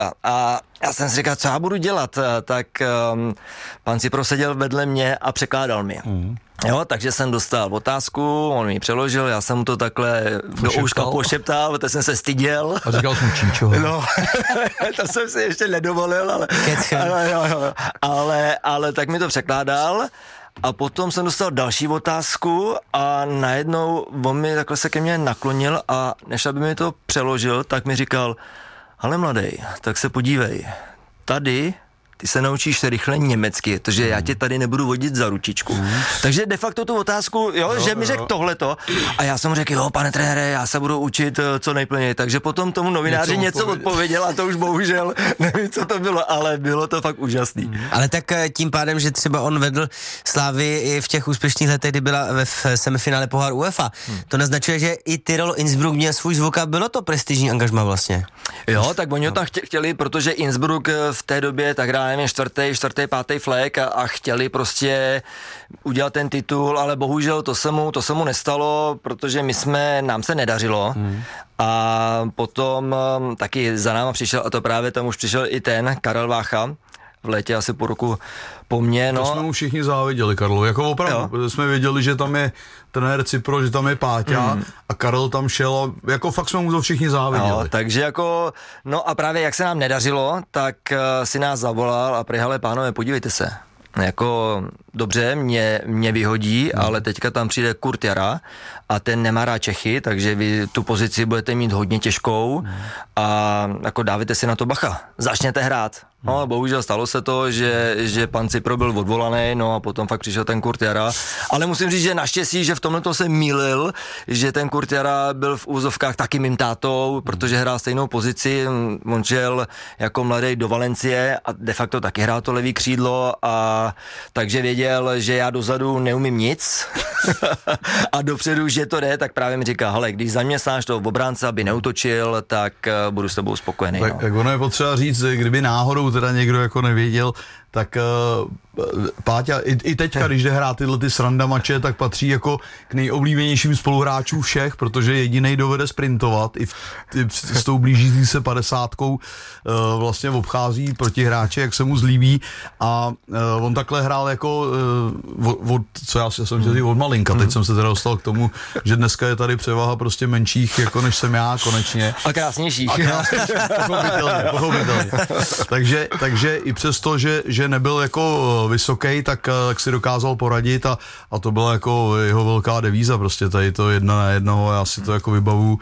A já jsem si říkal, co já budu dělat, tak pan Cipro seděl vedle mě a překládal mi. Jo, takže jsem dostal otázku, on mi ji přeložil, já jsem mu to takhle do úška pošeptal, protože jsem se styděl. A říkal jsem číčo. No, to jsem si ještě nedovolil, ale tak mi to překládal. A potom jsem dostal další otázku a najednou on mi takhle se ke mně naklonil a než aby mi to přeložil, tak mi říkal, ale mladej, tak se podívej, tady ty se naučíš rychle německy, protože já tě tady nebudu vodit za ručičku. Takže de facto tu otázku, že mi řekl tohleto a já jsem mu řekl, pane trenére, já se budu učit co nejplněji. Takže potom tomu novináři něco odpověděl a to už bohužel nevím, co to bylo, ale bylo to fakt úžasný. Ale tak tím pádem, že třeba on vedl Slávy i v těch úspěšných letech, kdy byla v semifinále pohár UEFA, to naznačuje, že i Tyrol Innsbruck měl svůj zvuk a bylo to prestižní angažmá vlastně. Jo, tak oni ho tam chtěli, protože Innsbruck v té době tak hráli čtvrtý, pátý flek a chtěli prostě udělat ten titul, ale bohužel to se mu nestalo, protože nám se nedařilo a potom taky za náma přišel, a to právě tam už přišel i ten Karel Vácha, v létě asi po roku po mně. To jsme mu všichni záviděli, Karlu, jako opravdu, protože jsme věděli, že tam je trenér Cipro, že tam je Páťa a Karel tam šel a jako fakt jsme mu to všichni záviděli. No, takže jako, no a právě jak se nám nedařilo, tak si nás zavolal a prý, hele pánové, podívejte se. Jako dobře, mě vyhodí, ale teďka tam přijde Kurt Jara a ten nemá rád Čechy, takže vy tu pozici budete mít hodně těžkou a jako dávajte si na to bacha, začněte hrát. No, bohužel stalo se to, že pan Cipro byl odvolaný, no a potom fakt přišel ten Kurt Jara, ale musím říct, že naštěstí, že v tomhle se mýlil, že ten Kurt Jara byl v úzovkách taky mým tátou, protože hrál stejnou pozici, on šel jako mladý do Valencie a de facto taky hrál to levý křídlo a takže věděl, že já dozadu neumím nic a dopředu, že to jde, tak právě mi říká, hele, když zaměstnáš toho obránce, aby neutočil, tak budu s tebou spokojený. Tak ono je potřeba říct, kdyby náhodou teda někdo jako nevěděl, tak Páťa i teďka, když jde hrát tyhle ty sranda mače, tak patří jako k nejoblíbenějším spoluhráčů všech, protože jedinej dovede sprintovat i s tou blížící se 50kou vlastně obchází protihráče, jak se mu zlíbí a on takhle hrál jako co já jsem chtěl říct od malinka, teď jsem se teda dostal k tomu, že dneska je tady převaha prostě menších, jako než jsem já konečně. A krásnějších. Pochopitelně. Takže i přesto, že nebyl jako vysoký, tak si dokázal poradit a to byla jako jeho velká devíza, prostě tady to 1-1 a já si to jako vybavu,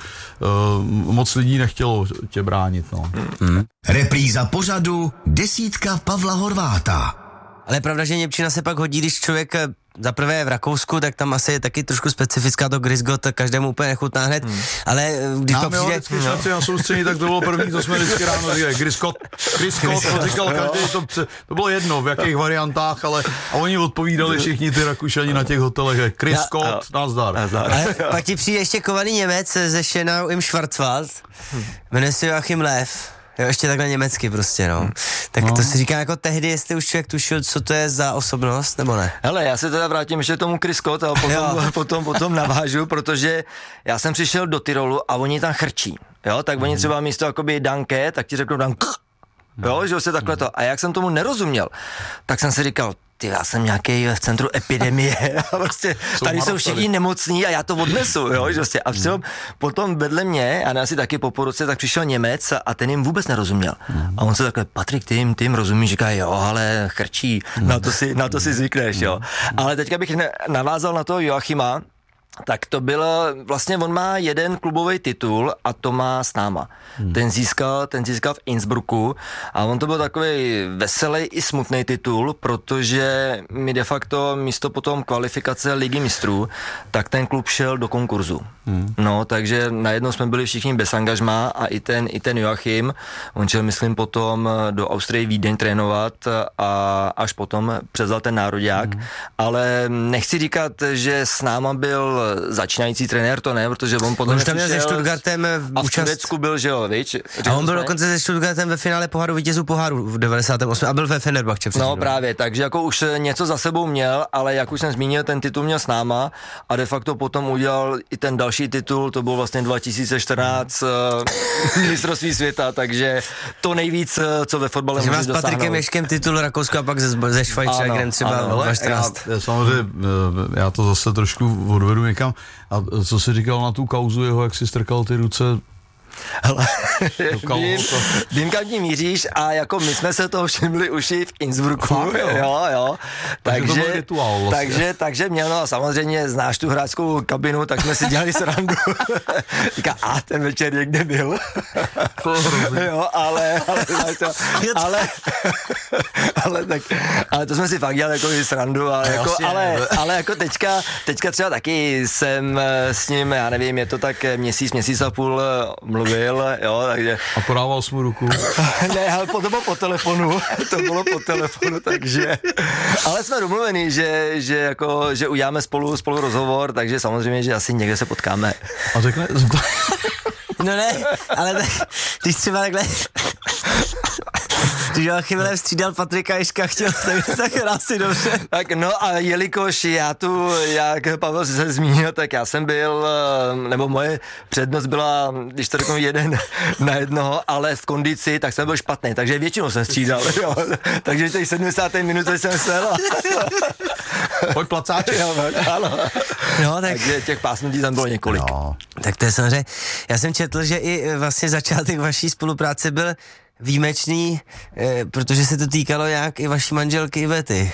moc lidí nechtělo tě bránit, no. Repríza pořadu Desítka Pavla Horváta. Ale je pravda, že němčina se pak hodí, když člověk zaprvé je v Rakousku, tak tam asi je taky trošku specifická to Grisgot, každému úplně nechutná hned, ale když pak přijde... Vždycky šli na soustředí, tak to bylo první, co jsme vždycky ráno říkali, Grisgot, to říkal každý, to bylo jedno, v jakých variantách, ale a oni odpovídali všichni ty Rakušani na těch hotelech, Grisgot, nazdar. Ale pak ti přijde ještě kovaný Němec ze Schönau im Schwarzwald, jmenuje se Joachim Löw. Jo, ještě takhle německy prostě, no. Tak to si říká jako tehdy, jestli už člověk tušil, co to je za osobnost, nebo ne? Hele, já se teda vrátím ještě k tomu Chris Scott a potom navážu, protože já jsem přišel do Tyrolu a oni tam chrčí, jo, tak oni třeba místo jakoby danke, tak ti řeknou dank, jo, že se takhle to. A jak jsem tomu nerozuměl, tak jsem si říkal, já jsem nějaký v centru epidemie a prostě tady jsou všichni nemocní a já to odnesu, jo, že prostě. A potom vedle mě, a asi taky po roce, tak přišel Němec a ten jim vůbec nerozuměl. A on se takhle, Patrik, ty jim rozumí, říká, jo, ale chrčí, na to si zvykneš, jo. Ale teďka bych navázal na toho Joachima, tak to bylo, vlastně on má jeden klubový titul a to má s náma. Ten získal v Innsbrucku a on to byl takový veselý i smutný titul, protože mi de facto místo potom kvalifikace Ligy mistrů, tak ten klub šel do konkurzu. No, takže najednou jsme byli všichni bez angažmá a i ten Joachim, on šel, myslím, potom do Austrie Vídeň trénovat a až potom převzal ten nároďák, ale nechci říkat, že s náma byl začínající trenér, to ne, protože on podle On mě tam měl se přišel Stuttgartem a v Turecku byl, že jo, víš? A on byl dokonce se Stuttgartem ve finále poháru vítězů poháru v 98. a byl ve Fenerbahče. No právě, takže jako už něco za sebou měl, ale jak už jsem zmínil, ten titul měl s náma a de facto potom udělal i ten další titul, to byl vlastně 2014 mistrovství světa, takže to nejvíc, co ve fotbale můžeš dosáhnout. S Patrikem Ješkem titul Rakousko a pak ze Schweizerem třeba 2014. Samozřejmě, já to zase trošku odvedu někam. A co jsi říkal na tu kauzu jeho, jak jsi strkal ty ruce? Hele, vím, kam tím míříš a jako my jsme se toho všimli už i v Innsbrucku, jo. Takže měl, no a samozřejmě znáš tu hráčskou kabinu, tak jsme si dělali srandu. Říká, a ten večer někde byl. Jo, ale to jsme si fakt dělali jako srandu, ale jako teďka třeba taky jsem s ním, já nevím, je to tak měsíc a půl mluvil, jo, takže... A podával jsi mu ruku? Ne, ale to bylo po telefonu, takže... Ale jsme domluveni, že uděláme spolu rozhovor, takže samozřejmě, že asi někde se potkáme. A řekne... No ne, ale tak, když třeba takhle... Když Joachim Löw střídal Patrika Ježka, chtěl, tak asi dobře. Tak no a jelikož jak Pavel se zmínil, tak já jsem byl, nebo moje přednost byla, když to řeknu, 1 na 1, ale v kondici, tak jsem byl špatný, takže většinou jsem střídal, jo. Takže těch 70. minuty jsem sel. Pojď placáček. Ano. No, takže těch pásnutí tam bylo několik. No. Tak to je samozřejmě, já jsem četl, že i vlastně začátek vaší spolupráce byl výjimečný, protože se to týkalo nějak i vaší manželky Ivety.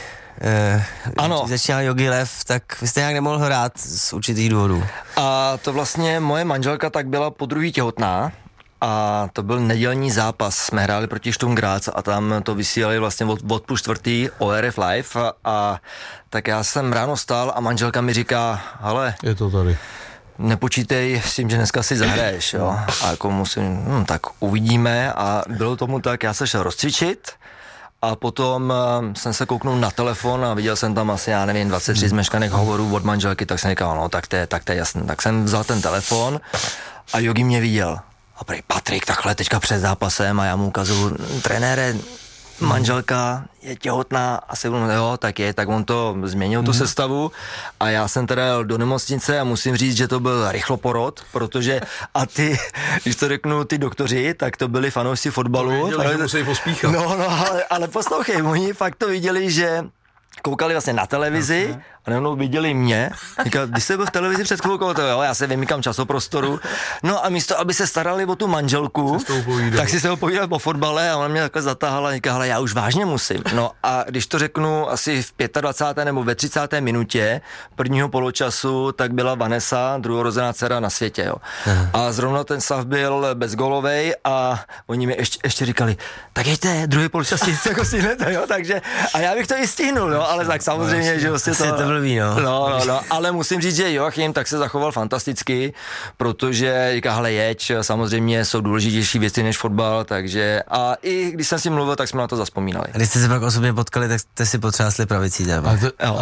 Ano. Když začínal Jogi Löw, tak vy jste nějak nemohl hrát z určitých důvodů. A to vlastně moje manželka tak byla podruhý těhotná a to byl nedělní zápas. Jsme hráli proti Sturm Graz a tam to vysílali vlastně od 3:30 ORF Live a tak já jsem ráno stál a manželka mi říká, hele, je to tady. Nepočítej s tím, že dneska si zahraješ, jo. A jako musím, tak uvidíme a bylo tomu tak, já se šel rozcvičit a potom jsem se kouknul na telefon a viděl jsem tam asi, já nevím, 23 zmeškaných hovorů od manželky, tak jsem říkal, no tak to je jasný. Tak jsem vzal ten telefon a Jogi mě viděl. A prý, Patrik, takhle teďka před zápasem a já mu ukazuju, trenére, manželka je těhotná, asi jo, tak on to změnil tu sestavu a já jsem teda jel do nemocnice a musím říct, že to byl rychloporod, protože a ty, když to řeknu, ty doktoři, tak to byli fanoušci fotbalu. Že musí pospíchat. No, ale poslouchej, oni fakt to viděli, že koukali vlastně na televizi a nejenom viděli mě. Říkal, když jste byl v televizi před chvilkou, to jo, já se vymykám časoprostoru. No a místo, aby se starali o tu manželku, tak si se ho povídal po fotbale a ona mě takhle zatáhala a říkala, hele, já už vážně musím. No a když to řeknu asi v 25. nebo ve 30. minutě prvního poločasu, tak byla Vanessa, druhorozená dcera na světě, jo. A zrovna ten stav byl bezgolovej a oni mi ještě říkali, tak jejte, druhý poločas jako stihnete, jo, takže a já bych to i stihnul, jo, ale tak samozřejmě, že vlastně to blbý, no. No, ale musím říct, že Joachim tak se zachoval fantasticky, protože říká, hele, jeď, samozřejmě jsou důležitější věci než fotbal, takže a i když jsem si mluvil, tak jsme na to zazpomínali. A když jste se pak osobně potkali, tak jste si potřásli pravicí, nebo?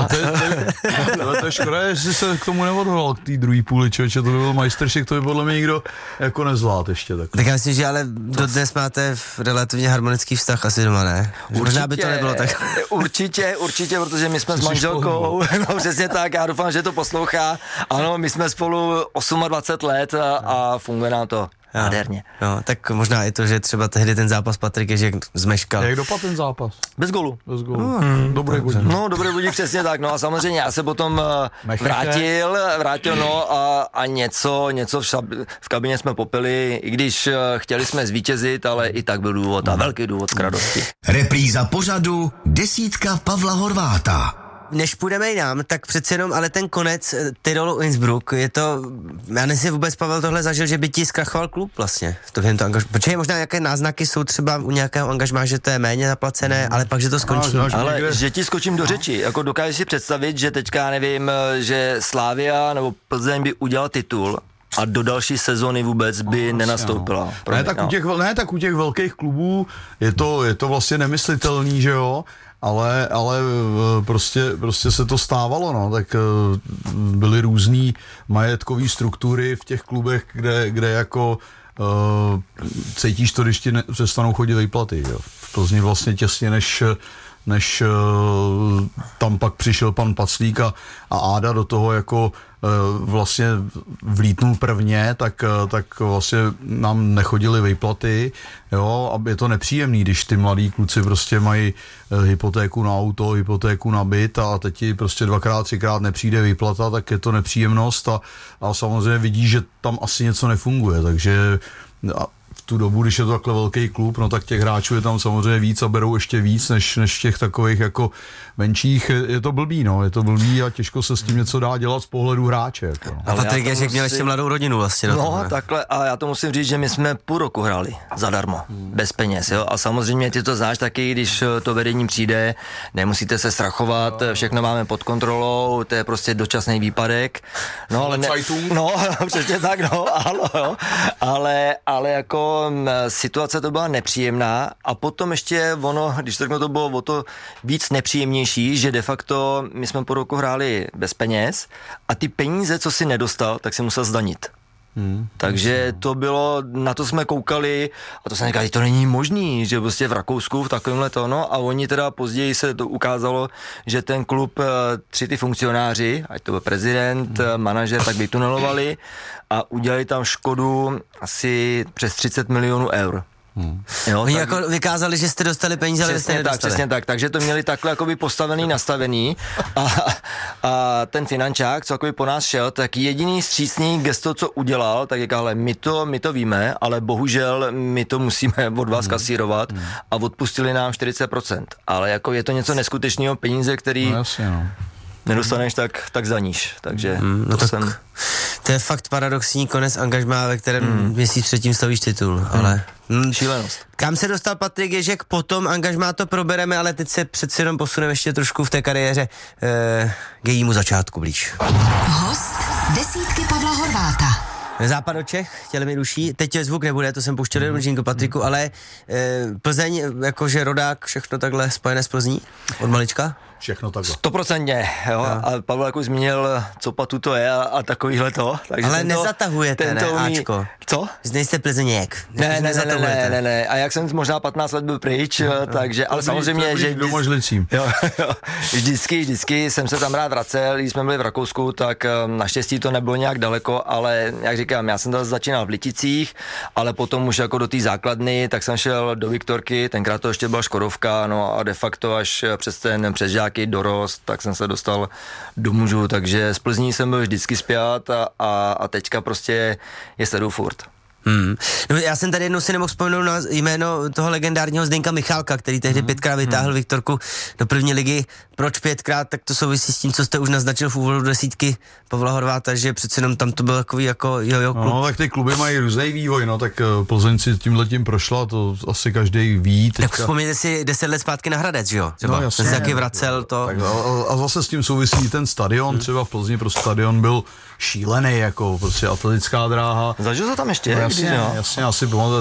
To je škoda, že se k tomu neodhodlal, k té druhé půli, člověče, to by byl majstršek, to by podle mě nikdo jako nezvlád ještě. Tak já myslím, že ale dodnes máte relativně harmonický vztah asi doma, ne? Možná by to nebylo tak. Určitě, protože my jsme s manželkou, no přesně tak, já doufám, že to poslouchá. Ano, my jsme spolu 28 let a funguje nám to nádherně. No, tak možná i to, že třeba tehdy ten zápas Patrik Ježek zmeškal. Jak dopadl ten zápas? Bez gólu. Dobrý budík. No, dobrý budík, přesně tak. No a samozřejmě já se potom vrátil, no a něco v kabině jsme popili, i když chtěli jsme zvítězit, ale i tak byl důvod a velký důvod k radosti. Repríza pořadu Desítka Pavla Horváta. Než půjdeme jinam, tak přece jenom, ale ten konec Tyrolu Innsbruck, je to, já nevím, vůbec Pavel tohle zažil, že by ti zkrachoval klub vlastně, protože možná nějaké náznaky jsou třeba u nějakého angažmá, že to je méně zaplacené, ale pak, že to skončí. Ale že ti skočím do řeči, jako dokážeš si představit, že teďka, nevím, že Slavia nebo Plzeň by udělal titul a do další sezóny vůbec by nenastoupila. Tak u těch velkých klubů je to vlastně nemyslitelný, že jo? Ale prostě se to stávalo, no, tak byly různý majetkové struktury v těch klubech, kde jako cítíš to, když ti přestanou chodit výplaty, jo. V Plzni vlastně těsně, než tam pak přišel pan Paclík a Áda do toho jako vlastně vlítnul prvně, tak vlastně nám nechodily výplaty, jo, a je to nepříjemný, když ty mladí kluci prostě mají hypotéku na auto, hypotéku na byt a teď ti prostě 2x, 3x nepřijde výplata, tak je to nepříjemnost a samozřejmě vidíš, že tam asi něco nefunguje, takže v tu dobu, když je to takhle velký klub, no tak těch hráčů je tam samozřejmě víc a berou ještě víc, než těch takových jako menších. Je to blbý, no, je to blbý a těžko se s tím něco dá dělat z pohledu hráče. Jako, no. A Patrik Ježek měl ještě mladou rodinu vlastně. No, takhle, a já to musím říct, že my jsme půl roku hráli zadarmo, bez peněz, jo, a samozřejmě ty to znáš taky, když to vedení přijde, nemusíte se strachovat, všechno máme pod kontrolou, to je prostě dočasný výpadek, no, ale přesně tak, no, ale jako situace to byla nepříjemná a potom ještě ono, když to bylo o to víc nepříjemnější, že de facto my jsme po roku hráli bez peněz a ty peníze, co si nedostal, tak si musel zdanit. Takže to bylo, na to jsme koukali a to jsme říkali, to není možný, že prostě v Rakousku v takovémhle no a oni teda později se to ukázalo, že ten klub, 3 ty funkcionáři, ať to byl prezident, manažer, tak vytunelovali a udělali tam škodu asi přes 30 milionů eur. Jo, oni jako vykázali, že jste dostali peníze, ale jste nedostali. Přesně tak, takže to měli takhle jakoby postavený, nastavený a ten finančák, co jakoby po nás šel, tak jediný střícný gesto, co udělal, tak říká, ale my to víme, ale bohužel my to musíme od vás kasírovat a odpustili nám 40%, ale jako je to něco neskutečného, peníze, který nedostaneš, tak zaníš, takže to je fakt paradoxní konec angažmá, ve kterém měsíc předtím stavíš titul, ale... Šílenost. Kam se dostal Patrik Ježek, potom angažmá to probereme, ale teď se přeci jenom posuneme ještě trošku v té kariéře k jejímu začátku blíž. Host desítky Pavla Horváta. Západočech, těle mi duší, teď zvuk nebude, to jsem pouštěl jenom Žínko Patriku, ale Plzeň, jakože rodák, všechno takhle spojené s Plzní od malička? Všechno takhle. 100%, jo. A Pavel jako zmínil, co patu to je a takovýhle to. Takže ale nezatahujete, ne, Ačko? Co? Nejste Plzeňek. Ne. A jak jsem možná 15 let byl pryč, takže, ale samozřejmě, že vždycky jsem se tam rád vracel, když jsme byli v Rakousku, tak naštěstí to nebylo nějak daleko, ale jak říkám, já jsem tam začínal v Liticích, ale potom už jako do té základny, tak jsem šel do Viktorky, tenkrát to ještě byla Škodovka, no a de facto až přes žáky dorost, tak jsem se dostal do mužů, takže z Plzní jsem byl vždycky spjat a teďka prostě je sleduju furt. No, já jsem tady jednou si nemohl vzpomenout na jméno toho legendárního Zdeňka Michálka, který tehdy 5krát vytáhl Viktorku do první ligy. Proč 5krát? Tak to souvisí s tím, co jste už naznačil v úvodu desítky Pavla Horváta, že přece jenom tam to byl takový jako jojo klub. No, tak ty kluby mají různý vývoj, no, tak Plzeň si tímhletím prošla, to asi každý ví. Tak vzpomněte si 10 let zpátky na Hradec, že jo? Třeba, jasně, se taky vracel to. Tak, a zase s tím souvisí ten stadion, třeba v Plzni pro stadion byl šílený, jako prostě atletická dráha. Zažil to tam ještě? No, jasně, já si pamatuju,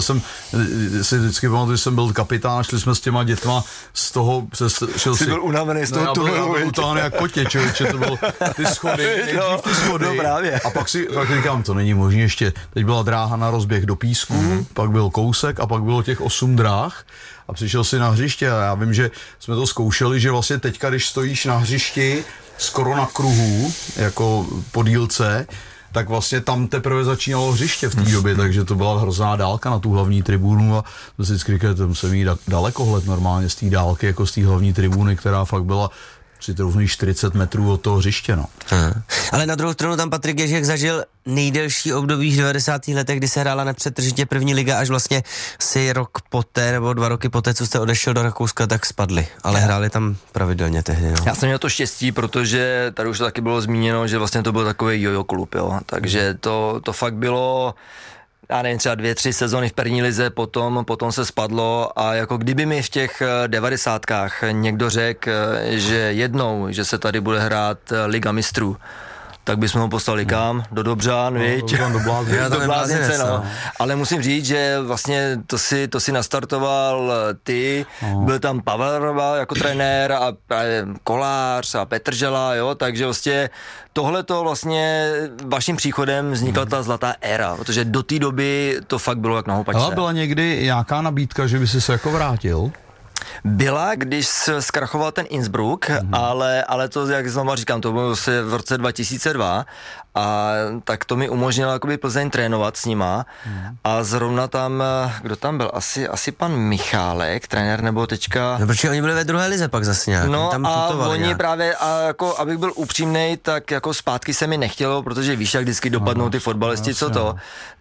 vždycky pamatuju, že jsem byl kapitán, šli jsme s těma dětma z toho, Jsi byl unavený z toho tunelu. Já byl utáhný jak kotě, člověče, to bylo ty schody, no, právě. A pak říkám, to není možné ještě, teď byla dráha na rozběh do písku, pak byl kousek a pak bylo těch 8 dráh a přišel si na hřiště a já vím, že jsme to zkoušeli, že vlastně teďka, když stojíš na hřišti skoro na kruhu, jako po dílce, tak vlastně tam teprve začínalo hřiště v té době, takže to byla hrozná dálka na tu hlavní tribunu a to si vždycky říkali, tam jsem jí dalekohled normálně z té dálky, jako z té hlavní tribuny, která fakt byla si troufnu 40 metrů od toho hřiště, no. Ale na druhou stranu tam Patrik Ježek zažil nejdelší období v 90. letech, kdy se hrála nepřetržitě první liga, až vlastně si rok poté, nebo 2 roky poté, co jste odešel do Rakouska, tak spadli. Ale hráli tam pravidelně tehdy, no. Já jsem měl to štěstí, protože tady už to taky bylo zmíněno, že vlastně to byl takový jojo klub, jo. Takže to fakt bylo, já nevím, třeba 2-3 sezony v první lize, potom se spadlo a jako kdyby mi v těch 90kách někdo řekl, že jednou, že se tady bude hrát Liga mistrů, tak bychom ho poslali kam? Do Dobřán, viď? Do Bláznice. Do Bláznice, no. no. Ale musím říct, že vlastně to si nastartoval ty, byl tam Pavel Hrba jako trenér a právě Kolář a Petržela, jo, takže vlastně tohleto vlastně vaším příchodem vznikla ta zlatá éra, protože do té doby to fakt bylo jak na houpačce. Ale byla někdy nějaká nabídka, že by si se jako vrátil? Byla, když zkrachoval ten Innsbruck, ale to, jak znovu říkám, to bylo se v roce 2002 a tak to mi umožnilo jakoby Plzeň trénovat s nima a zrovna tam, kdo tam byl? Asi pan Michálek, trenér, nebo teďka... No, protože oni byli ve druhé lize pak zase nějak. No tam a oni nějak. právě, a jako, abych byl upřímnej, tak jako zpátky se mi nechtělo, protože víš, jak vždycky dopadnou ty fotbalisti, co to.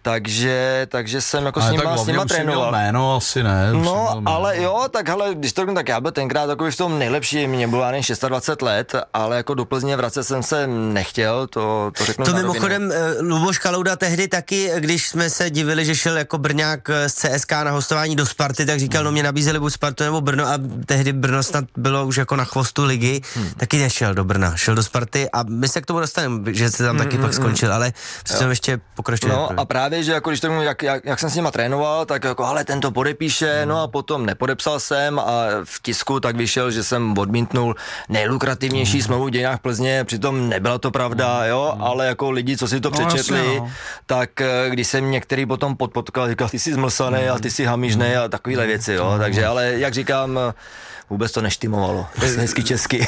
Takže jsem jako s nima trénoval. Jméno asi ne. No, ale jo, tak hele, když to řeknu, tak já byl tenkrát takový v tom nejlepší, mě bylo jen 26 let, ale jako do Plzně vracet jsem se nechtěl, to řeknu. To mimochodem Luboš Kalouda tehdy taky, když jsme se divili, že šel jako Brňák z CSK na hostování do Sparty, tak říkal, no mě nabízeli buď Spartu nebo Brno a tehdy Brno snad bylo už jako na chvostu ligy, taky nešel do Brna, šel do Sparty a my se k tomu dostaneme, že se tam taky pak skončil, ale přece ještě pokračuje. No a právě, že jako když to jak jsem s nima trénoval, tak jako ale ten to podepíše, no a potom nepodepsal jsem a v tisku tak vyšel, že jsem odmítnul nejlukrativnější smlouvu v dějinách Plzně, přitom nebyla to pravda, jo, ale jako lidi, co si to přečetli, tak když jsem některý potom potkal, říkal, ty jsi zmlsanej a ty jsi hamižnej a takovýhle věci, jo, takže ale jak říkám, vůbec to neštimovalo, hezky česky.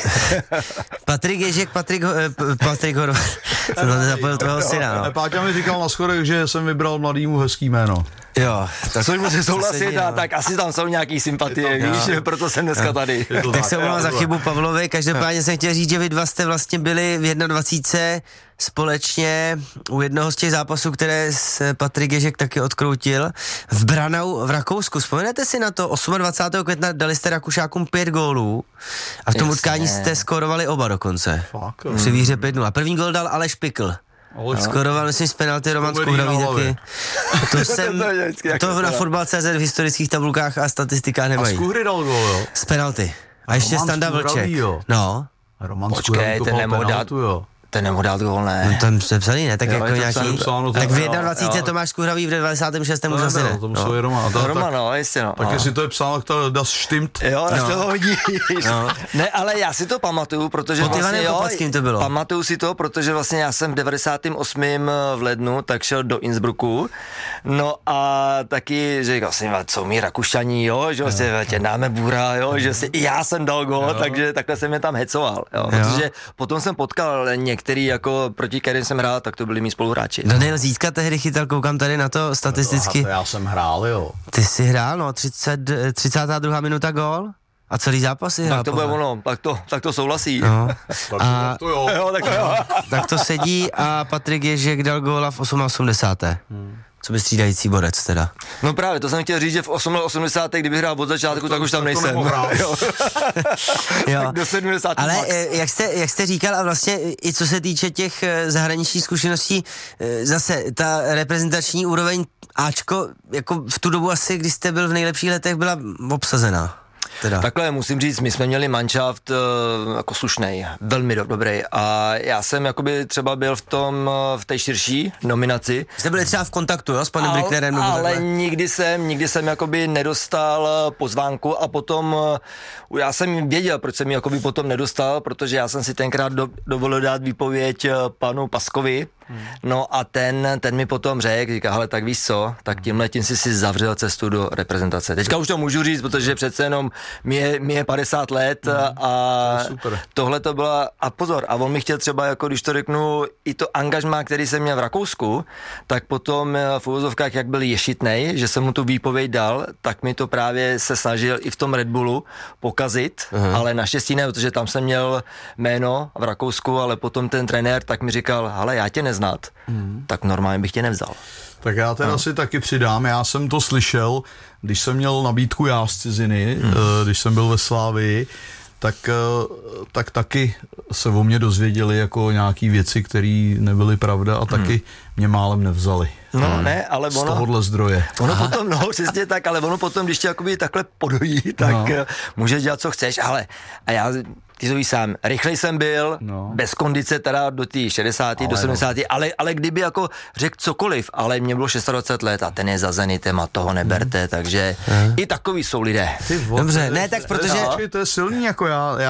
Patrik Ježek, Patrik Horvat, jsem tam nezapojil tvého syna, no. Páťa mi říkal na schodech, že jsem vybral mladýmu hezký jméno. Jo, tak což musím souhlasit, tak asi tam jsou nějaký sympatie, víš, proto jsem dneska tady. Tak se omlouvám za chybu Pavlovi, každopádně jsem chtěl říct, že vy dva jste vlastně byli v 21. společně u jednoho z těch zápasů, které se Patrik Ježek taky odkroutil, v Branau v Rakousku. Vzpomenete si na to? 28. května dali jste Rakušákům 5 gólů a v tom utkání jste skórovali oba dokonce. Při výhře 5-0. První gól dal Aleš Pikl. Skoroval myslím z penalty Roman Skuhravý taky. To na Fotbal.cz v historických tabulkách a statistikách nemají. A Skuhry dal gól, jo? Z penalty. A ještě Standa Vlček. No. Roman Skuhravý to penaltu, jo. Ten nemohl dát gól, ne. No tam jste psali, ne? Tak jo, jako nějaký... Tak v 21. Tomáš Skuhravý, v 96. už asi ne. To musel Roman. No, jistě, no. Tak jestli to je psáno, tak to das stimmt. Jo, tak to hodíš. Ne, ale já si to pamatuju, protože vlastně jo, to bylo. Pamatuju si to, protože vlastně já jsem v 98. v lednu tak šel do Innsbrucku. No a taky, že říkal jsem, co mi Rakušaní, jo, že vlastně tě dáme bůra, jo, že si i já jsem dal gól, takže takhle jsem je tam hecoval, jo. Protože potom jsem potkal některý, jako proti kterým jsem hrál, tak to byli mý spoluhráči. Daniel Zítka tehdy chytal, koukám tady na to statisticky. To já jsem hrál, jo. Ty jsi hrál, no, 32. minuta gól? A celý zápas si hrál. Tak to bude ono, tak to souhlasí. No. Tak to jo. Tak to sedí a Patrik Ježek dal góla v 88. Co by střídající borec teda. No právě, to jsem chtěl říct, že v 80. kdyby hrál od začátku, tak už tam nejsem. Jo. Tak do 70. Ale max. jak jste říkal, a vlastně i co se týče těch zahraničních zkušeností, zase ta reprezentační úroveň Ačko, jako v tu dobu asi, když jste byl v nejlepších letech, byla obsazená. Teda. Takhle musím říct, my jsme měli manšaft jako slušnej, velmi dobrý a já jsem jakoby třeba byl v té širší nominaci. Jste byli třeba v kontaktu, jo, s panem Bricknerem? Ale nikdy jsem jakoby nedostal pozvánku a potom já jsem věděl, proč jsem ji jakoby potom nedostal, protože já jsem si tenkrát dovolil dát výpověď panu Paskovi. No a ten mi potom řekl, říká, hele, tak víš co, tak tímhletím si zavřel cestu do reprezentace. Teďka už to můžu říct, protože přece jenom mi je 50 let a tohle to byla, a pozor, a on mi chtěl třeba, jako když to řeknu, i to angažmá, který jsem měl v Rakousku, tak potom v uvozovkách, jak byl ješitnej, že jsem mu tu výpověď dal, tak mi to právě se snažil i v tom Red Bullu pokazit, ale naštěstí ne, protože tam jsem měl jméno v Rakousku, ale potom ten trenér tak mi říkal, hele, já tě neznat, tak normálně bych tě nevzal. Tak já ten asi taky přidám, já jsem to slyšel, když jsem měl nabídku já z ciziny, když jsem byl ve Slávii, tak taky se o mě dozvěděli jako nějaký věci, které nebyly pravda a taky mě málem nevzali. No ne, ale z tohohle zdroje. Ono potom, no přesně tak, ale ono potom, když tě jakoby takhle podojí, tak můžeš dělat, co chceš, ale a já ty to víš sám, rychlej jsem byl, bez kondice teda do té 60. do 70. Ale kdyby jako řekl cokoliv, ale mě bylo 26 let a ten je za Zenitem a toho neberte, takže i takový jsou lidé. Dobře, ne, tak protože... To je silný, jako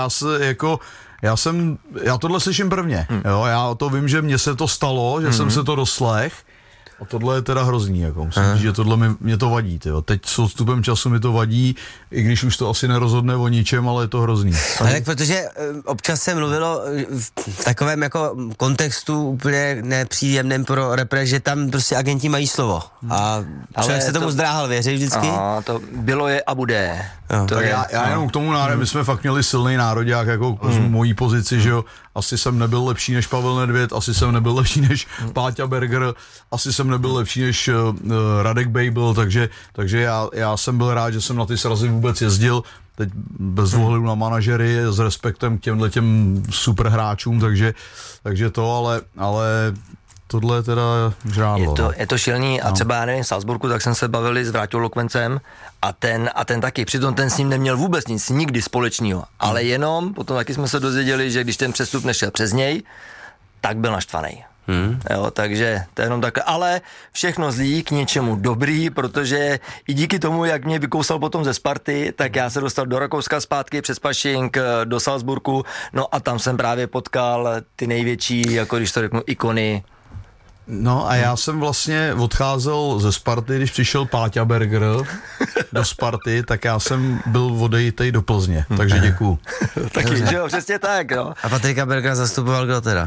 já tohle slyším prvně, jo, já to vím, že mně se to stalo, že jsem se to doslech. A tohle je teda hrozný, jako musím říct, že tohle mě to vadí, tyjo. Teď s odstupem času mi to vadí, i když už to asi nerozhodne o ničem, ale je to hrozný. Ale tak protože občas se mluvilo v takovém jako kontextu úplně nepříjemném pro repre, že tam prostě agenti mají slovo. A člověk se tomu zdráhal věřit vždycky. To bylo je a bude. Tak já jenom k tomu my jsme fakt měli silný nároďák, jako mojí pozici, že jo. Asi jsem nebyl lepší než Pavel Nedvěd, asi jsem nebyl lepší než Páťa Berger, asi jsem nebyl lepší než Radek Bejbl, takže já jsem byl rád, že jsem na ty srazy vůbec jezdil, teď bez ohledu na manažery, s respektem k těm super hráčům, takže to, ale tohle je teda žrádlo. Je to šilný a třeba, já nevím, v Salzburgu, tak jsem se bavili s Vráťou Lokvencem a ten taky, přitom ten s ním neměl vůbec nic, nikdy společného, ale jenom, potom taky jsme se dozvěděli, že když ten přestup nešel přes něj, tak byl naštvaný. Jo, takže to je jenom takhle, ale všechno zlý k něčemu dobrý, protože i díky tomu, jak mě vykousal potom ze Sparty, tak já se dostal do Rakouska zpátky přes Pašink do Salzburgu, no a tam jsem právě potkal ty největší, jako když to řeknu, ikony. No a já jsem vlastně odcházel ze Sparty, když přišel Páťa Berger do Sparty, tak já jsem byl odejitej do Plzně, takže děkuju. Taky, že jo, přesně tak, no. A Patrika Bergera zastupoval kdo teda?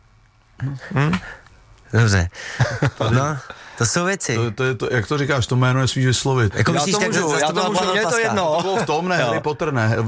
Dobře. No, to jsou věci. To, jak to říkáš, to jméno nesmíš vyslovit. Jako já to můžu, mě je to jedno. To bylo v tom, ne, Harry Potter, ne?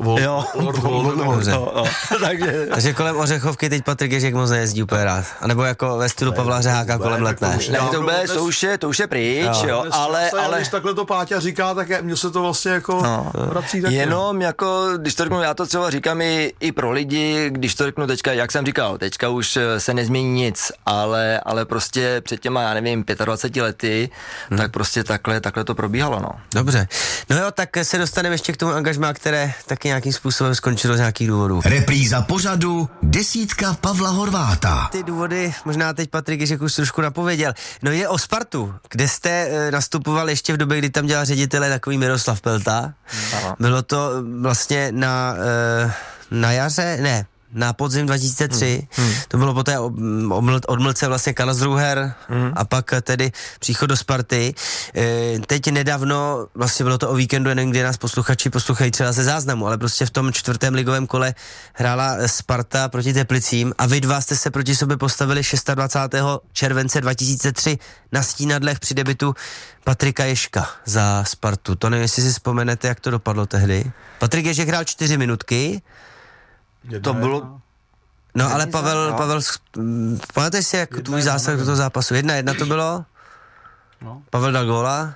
Takže kolem Ořechovky teď Patrik Ježek moc nejezdí úplně rád. A nebo jako ve stylu Pavla Řeháka kolem Letné. To už je pryč, jo, ale... Když takhle to Páťa říká, tak mně se to vlastně jako vrací taky. Jenom jako, když to řeknu, já to třeba říkám i pro lidi, když to řeknu teďka, jak jsem říkal, teďka už se nezmění nic, ale prostě před těma, já nevím, 25 lety, tak prostě takhle to probíhalo, no. Dobře. No jo, tak se dostaneme ještě k tomu angažmá, které taky nějakým způsobem skončilo z nějakých důvodů. Repríza pořadu Desítka Pavla Horváta. Ty důvody možná teď Patrik Ježek už trošku napověděl. No je o Spartu, kde jste nastupoval ještě v době, kdy tam dělal ředitele takový Miroslav Pelta. Bylo to vlastně na jaře, ne, na podzim 2003, to bylo po té odmlce vlastně Karlsruher a pak tedy příchod do Sparty. Teď nedávno, vlastně bylo to o víkendu, nevím, kde nás posluchači poslouchají třeba ze záznamu, ale prostě v tom 4. ligovém kole hrála Sparta proti Teplicím a vy dva jste se proti sobě postavili 26. července 2003 na Stínadlech při debutu Patrika Ježka za Spartu. To nevím, jestli si vzpomenete, jak to dopadlo tehdy. Patrik Ježek hrál 4 minutky. To bylo... No ale Pavel, pamatuješ si, jak tvůj zásah do toho zápasu? 1-1 to bylo? No. Pavel dal góla.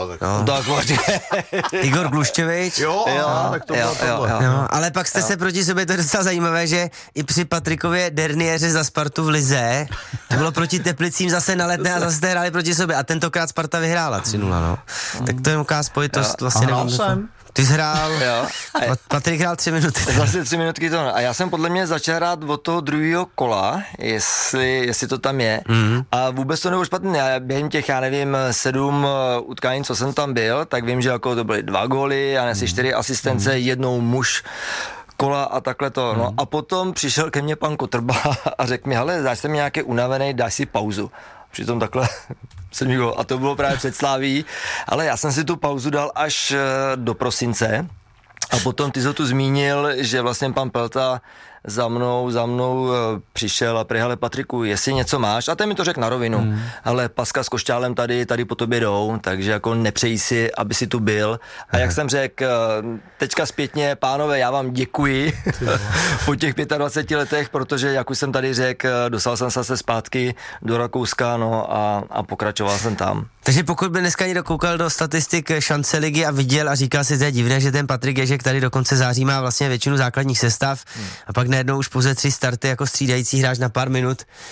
Igor Gluščevič. Jo, tak to bylo tohle. Ale pak jste se proti sobě, to je docela zajímavé, že i při Patrikově derniéře za Spartu v lize, to bylo proti Teplicím zase na Letné a zase jste hráli proti sobě a tentokrát Sparta vyhrála 3-0, no. Tak to je nějaká spojitost vlastně. A hrál jsem. Ty jsi hrál, Patrik hrál 3 minuty. Zase 3 minutky to. A já jsem podle mě začal hrát od toho druhého kola, jestli to tam je. A vůbec to nebylo špatné. Já během těch, já nevím, 7 utkání, co jsem tam byl, tak vím, že jako to byly 2 góly a asi 4 asistence, jednou muž kola a takhle to. No a potom přišel ke mně pan Kotrba a řekl mi, hele, dáš se mi nějaký unavený, dáš si pauzu. Přitom takhle a to bylo právě před Slaví, ale já jsem si tu pauzu dal až do prosince a potom ty jsi tu zmínil, že vlastně pan Pelta za mnou přišel a prý, hele Patriku, jestli něco máš, a ten mi to řekl na rovinu, ale Paska s Košťálem tady po tobě jdou, takže jako nepřeji si, aby si tu byl. A jak jsem řekl, teďka zpětně, pánové, já vám děkuji po těch 25 letech, protože jak už jsem tady řekl, dostal jsem se zpátky do Rakouska, no a pokračoval jsem tam. Takže pokud by dneska někdo koukal do statistik šance ligy a viděl a říkal si, že je divné, že ten Patrik Ježek tady do konce září má vlastně většinu základních sestav a pak najednou už pouze 3 starty jako střídající hráč na pár minut,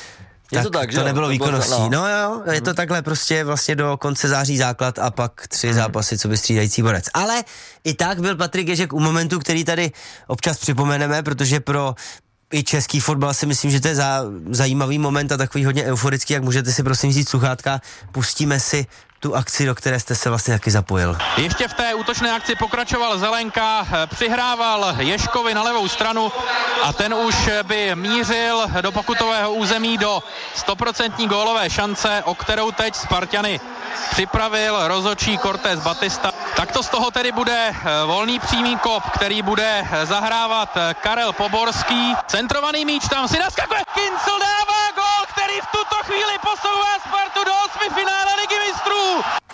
Je to tak, že to nebylo výkonností. No. No jo, je to takhle prostě vlastně do konce září základ a pak 3 zápasy, co by střídající borec. Ale i tak byl Patrik Ježek u momentu, který tady občas připomeneme, protože pro i český fotbal si myslím, že to je zajímavý moment a takový hodně euforický, jak můžete si prosím vzít sluchátka, pustíme si tu akci, do které jste se vlastně taky zapojil. Ještě v té útočné akci pokračoval Zelenka, přihrával Ježkovi na levou stranu a ten už by mířil do pokutového území do 100% gólové šance, o kterou teď Spartany připravil rozhodčí Cortés Batista. Takto z toho tedy bude volný přímý kop, který bude zahrávat Karel Poborský. Centrovaný míč tam si naskakuje. Kincl dává gól, který v tuto chvíli posouvá Spartu do 8. finále Ligy mistrů.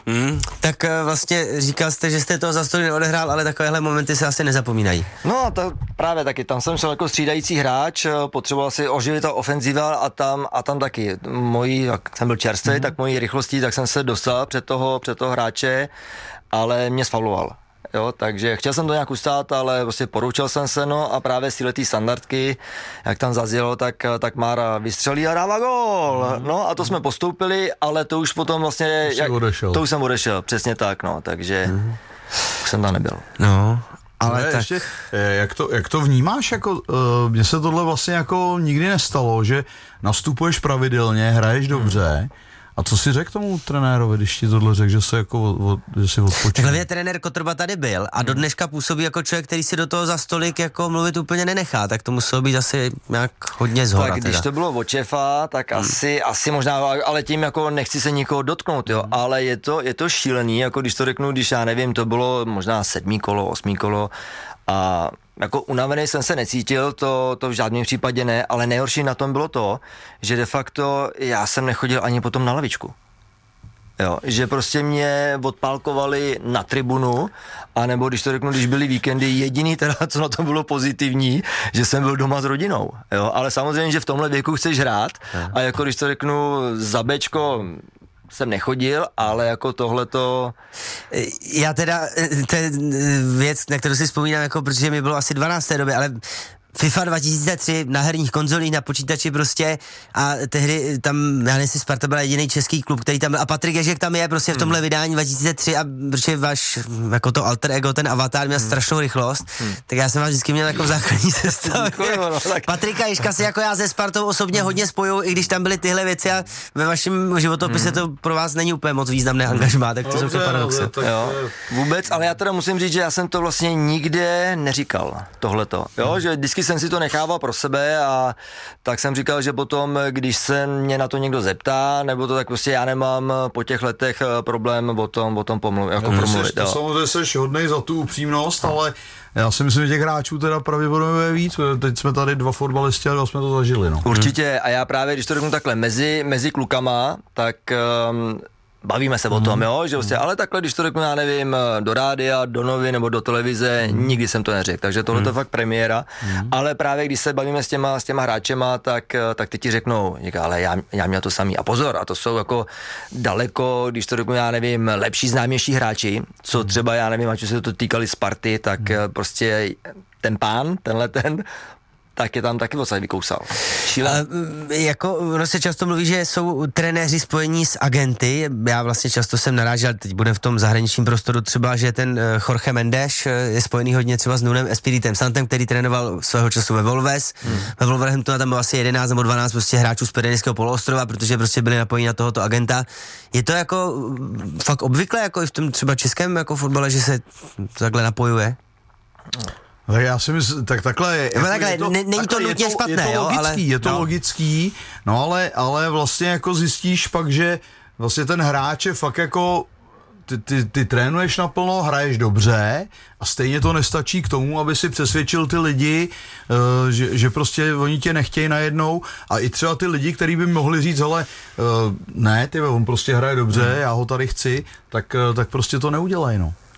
Tak vlastně říkal jste, že jste toho za stolik neodehrál, ale takovéhle momenty se asi nezapomínají. No to právě taky, tam jsem šel jako střídající hráč, potřeboval si oživit ta ofenziva a tam taky jak jsem byl čerstvý, tak mojí rychlostí, tak jsem se dostal před toho tak ale mě sfauloval. Jo, takže chtěl jsem to nějak ustát, ale prostě poroučel jsem se, no a právě z této standardky, jak tam zaznělo, tak Mára vystřelí a dává gól. No a to jsme postoupili, ale to už potom vlastně, to už jsem odešel, přesně tak, no, takže už jsem tam nebyl. No, ale tak... Ještě, jak to vnímáš, jako, mně se tohle vlastně jako nikdy nestalo, že nastupuješ pravidelně, hraješ dobře. A co si řekl tomu trenérovi, když ti tohle řekl, že se jako že si odpočil? Tak hlavně trenér Kotrba tady byl a do dneška působí jako člověk, který si do toho za stolik jako mluvit úplně nenechá, tak to muselo být asi nějak hodně zhora. Tak když to bylo od šéfa, tak asi možná, ale tím jako nechci se nikoho dotknout, jo, ale je to šílený, jako když to řeknu, když já nevím, to bylo možná 7. kolo, 8. kolo a jako unavený jsem se necítil, to v žádném případě ne, ale nejhorší na tom bylo to, že de facto já jsem nechodil ani potom na lavičku. Jo, že prostě mě odpálkovali na tribunu, anebo když to řeknu, když byly víkendy, jediný teda, co na tom bylo pozitivní, že jsem byl doma s rodinou. Jo, ale samozřejmě, že v tomhle věku chceš hrát a jako když to řeknu za Bčko, jsem nechodil, ale jako tohleto... Já teda, to je věc, na kterou si vzpomínám, jako, protože mi bylo asi 12. té době, ale FIFA 2003 na herních konzolích, na počítači prostě a tehdy tam, já nevím, jestli Sparta byla jediný český klub, který tam byl a Patrik Ježek tam je prostě v tomhle vydání 2003 a protože váš, jako to alter ego, ten avatar měl strašnou rychlost, tak já jsem vás vždycky měl jako v základní sestavě. Patrika Ježka se jako já se Spartou osobně hodně spojuju, i když tam byly tyhle věci a ve vašem životopise to pro vás není úplně moc významné angažmá, tak to jsou to paradoxy. Jo, vůbec, ale já teda musím říct, že já jsem to vlastně nikde neříkal, tohleto, jo, že vždycky jsem si to nechával pro sebe a tak jsem říkal, že potom, když se mě na to někdo zeptá, nebo to tak prostě já nemám po těch letech problém o tom promluvit. Samozřejmě jsi hodnej za tu upřímnost, ale já si myslím, že těch hráčů teda pravděpodobně je víc. Teď jsme tady 2 fotbalisti a 2 jsme to zažili. No. Určitě a já právě, když to řeknu takhle, mezi klukama, tak... bavíme se o tom, jo, že vlastně, ale takhle, když to řeknu, já nevím, do rádia, do novin nebo do televize, nikdy jsem to neřekl, takže tohle to je fakt premiéra, ale právě když se bavíme s těma hráčema, tak ty ti řeknou, ale já měl to samý. A pozor, a to jsou jako daleko, když to řeknu, já nevím, lepší, známější hráči, co třeba, já nevím, ať se to týkali Sparty, tak prostě ten pán, ten tak je tam taky odsaď vykousal. Jako ono se často mluví, že jsou trenéři spojení s agenty. Já vlastně často jsem narážel, teď budem v tom zahraničním prostoru třeba, že ten Jorge Mendes je spojený hodně třeba s Nunem Espiritem Santem, který trénoval svého času ve Wolves. Ve Wolverhamptonu tam bylo asi 11 nebo 12 prostě hráčů z Pyrenejského poloostrova, protože prostě byli napojeni na tohoto agenta. Je to jako fakt obvykle jako i v tom třeba českém jako fotbale, že se takhle napojuje? Tak já si myslím, takhle není to nutně špatné, je to logický, no ale vlastně jako zjistíš pak, že vlastně ten hráč je fakt jako ty trénuješ naplno, hraješ dobře a stejně to nestačí k tomu, aby si přesvědčil ty lidi, že prostě oni tě nechtějí najednou a i třeba ty lidi, kteří by mohli říct, hele, ne, on prostě hraje dobře, já ho tady chci, tak prostě to neudělají, no.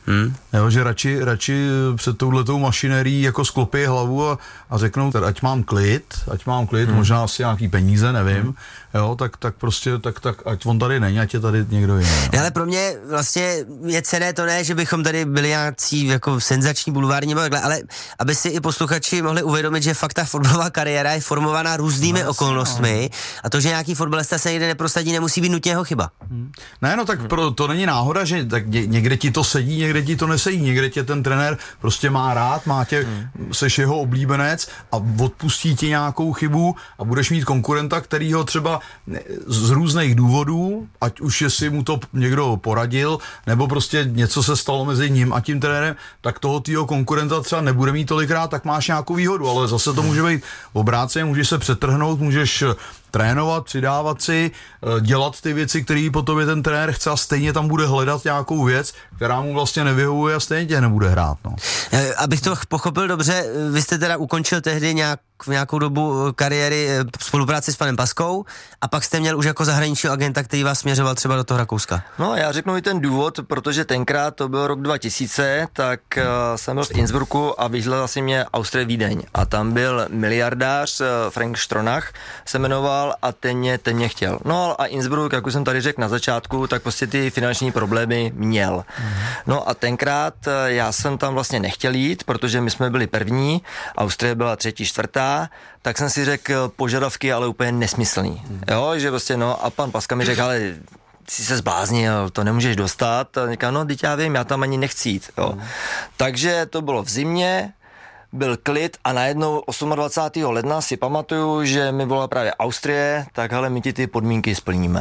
Jo, že radši před touhletou mašinérií jako sklopí hlavu a řeknou, ať mám klid, možná asi nějaký peníze, nevím, jo, tak prostě, tak ať on tady není, ať je tady někdo jiný. No. Ale pro mě vlastně je cenné to ne, že bychom tady byli nějaký jako senzační bulvární, ale aby si i posluchači mohli uvědomit, že fakt ta fotbalová kariéra je formovaná různými okolnostmi a to, že nějaký fotbalista se někde neprosadí, nemusí být nutně jeho chyba. Ne, no tak to není náhoda, že tak někde ti to sedí, někde ti to nesedí, někde tě ten trenér prostě má rád, seš jeho oblíbenec a odpustí ti nějakou chybu a budeš mít konkurenta, který ho třeba z různých důvodů, ať už si mu to někdo poradil, nebo prostě něco se stalo mezi ním a tím trenérem, tak toho tvýho konkurenta třeba nebude mít tolikrát, tak máš nějakou výhodu, ale zase to může být obráceně, můžeš se přetrhnout, můžeš trénovat, přidávat si, dělat ty věci, které po tobě ten trenér chce a stejně tam bude hledat nějakou věc, která mu vlastně nevyhovuje a stejně tě nebude hrát. No. Abych to pochopil dobře, vy jste teda ukončil tehdy nějakou dobu kariéry spolupráci s panem Paskou a pak jste měl už jako zahraničního agenta, který vás směřoval třeba do toho Rakouska. No, já řeknu i ten důvod, protože tenkrát to byl rok 2000, tak jsem byl v Innsbrucku a vyhledal si mě Austrie Vídeň a tam byl miliardář Frank Stronach se jmenoval a ten mě chtěl. No a Innsbruck, jak už jsem tady řekl na začátku, tak prostě ty finanční problémy měl. No a tenkrát já jsem tam vlastně nechtěl jít, protože my jsme byli první, Austrie byla třetí, čtvrtá, tak jsem si řekl požadavky, ale úplně nesmyslný. Jo, že prostě no a pan Paska mi řekl, ale jsi se zbláznil, to nemůžeš dostat. A říkal, no, teď já vím, já tam ani nechci jít. Jo. Takže to bylo v zimě, byl klid a najednou 28. ledna si pamatuju, že mi volala právě Austrie, tak hele, my ti ty podmínky splníme.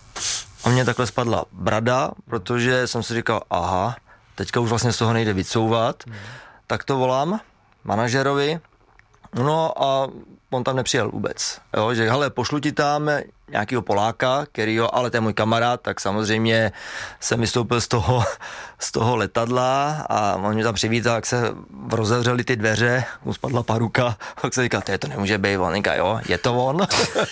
A mě takhle spadla brada, protože jsem si říkal, aha, teďka už vlastně z toho nejde vycouvat, tak to volám manažerovi, no a on tam nepřijel vůbec, jo, že hele, pošlu ti tam nějakýho Poláka, kterýho, ale to je můj kamarád, tak samozřejmě jsem vystoupil z toho letadla a on mě tam přivítal, jak se rozevřely ty dveře, mu spadla paruka, tak se říkal, to nemůže být, on říká, jo, je to on.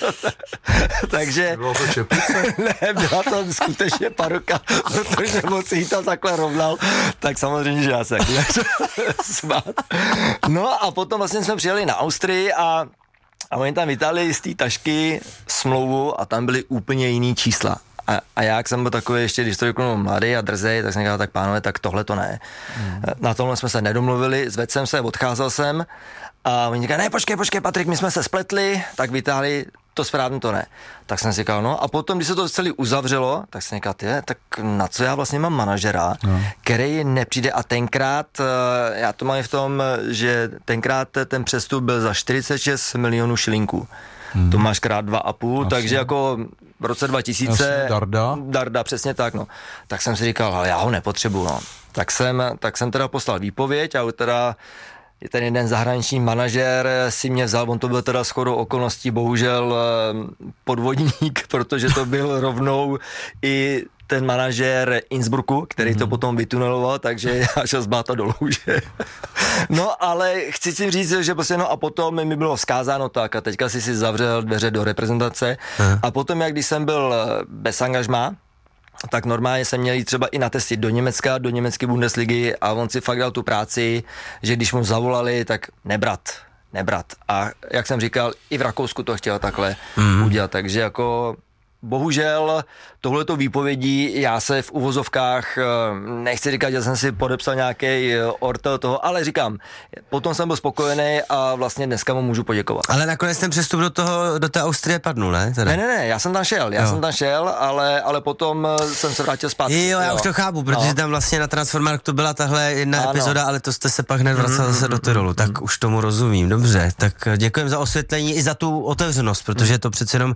Takže... Bylo to čepice? Ne, byla to skutečně paruka, protože on si ji tam takhle rovnal, tak samozřejmě, že já se smát. No a potom vlastně jsme přijeli na Austrii a oni tam vytáhli z té tašky smlouvu a tam byly úplně jiný čísla. A já, jak jsem byl takový ještě, když to řeknu mladý a drzej, tak jsem říkal, tak pánové, tak tohle to ne. Na tomhle jsme se nedomluvili, zvedl jsem se, odcházel jsem a oni říkali, ne, počkej, Patrik, my jsme se spletli, tak vytáhli, to správně to ne. Tak jsem si říkal, no a potom, když se to celé uzavřelo, tak jsem říkal, tak na co já vlastně mám manažera, který nepřijde a tenkrát, já to mám v tom, že tenkrát ten přestup byl za 46 milionů šilinků. To máš krát 2,5, takže jako v roce 2000... Darda, přesně tak, no. Tak jsem si říkal, ale já ho nepotřebuju, no. Tak jsem teda poslal výpověď a teda ten jeden zahraniční manažer si mě vzal, on to byl teda shodou okolností bohužel podvodník, protože to byl rovnou i ten manažer Innsbrucku, který to potom vytuneloval, takže já šel zbátat dolů, že? No, ale chci si říct, že prostě no a potom mi bylo vzkázáno tak a teďka si zavřel dveře do reprezentace a potom, jak když jsem byl bez angažmá, tak normálně jsem měl jít třeba i na testy do Německa, do německé Bundesligy a on si fakt dal tu práci, že když mu zavolali, tak nebrat. A jak jsem říkal, i v Rakousku to chtěl takhle udělat, takže jako bohužel tohleto výpovědí, já se v uvozovkách, nechci říkat, že jsem si podepsal nějaký ortel toho, ale říkám, potom jsem byl spokojený a vlastně dneska mu můžu poděkovat. Ale nakonec ten přestup do té Austrie padnul, ne? Teda. Ne, já jsem tam šel, ale potom jsem se vrátil zpátky. Jo, já už to chápu, protože tam vlastně na Transformarkt to byla tahle jedna epizoda, ale to jste se pak hned vracel zase do Tyrolu, tak už tomu rozumím, dobře, tak děkujem za osvětlení i za tu otevřenost, protože to přece jenom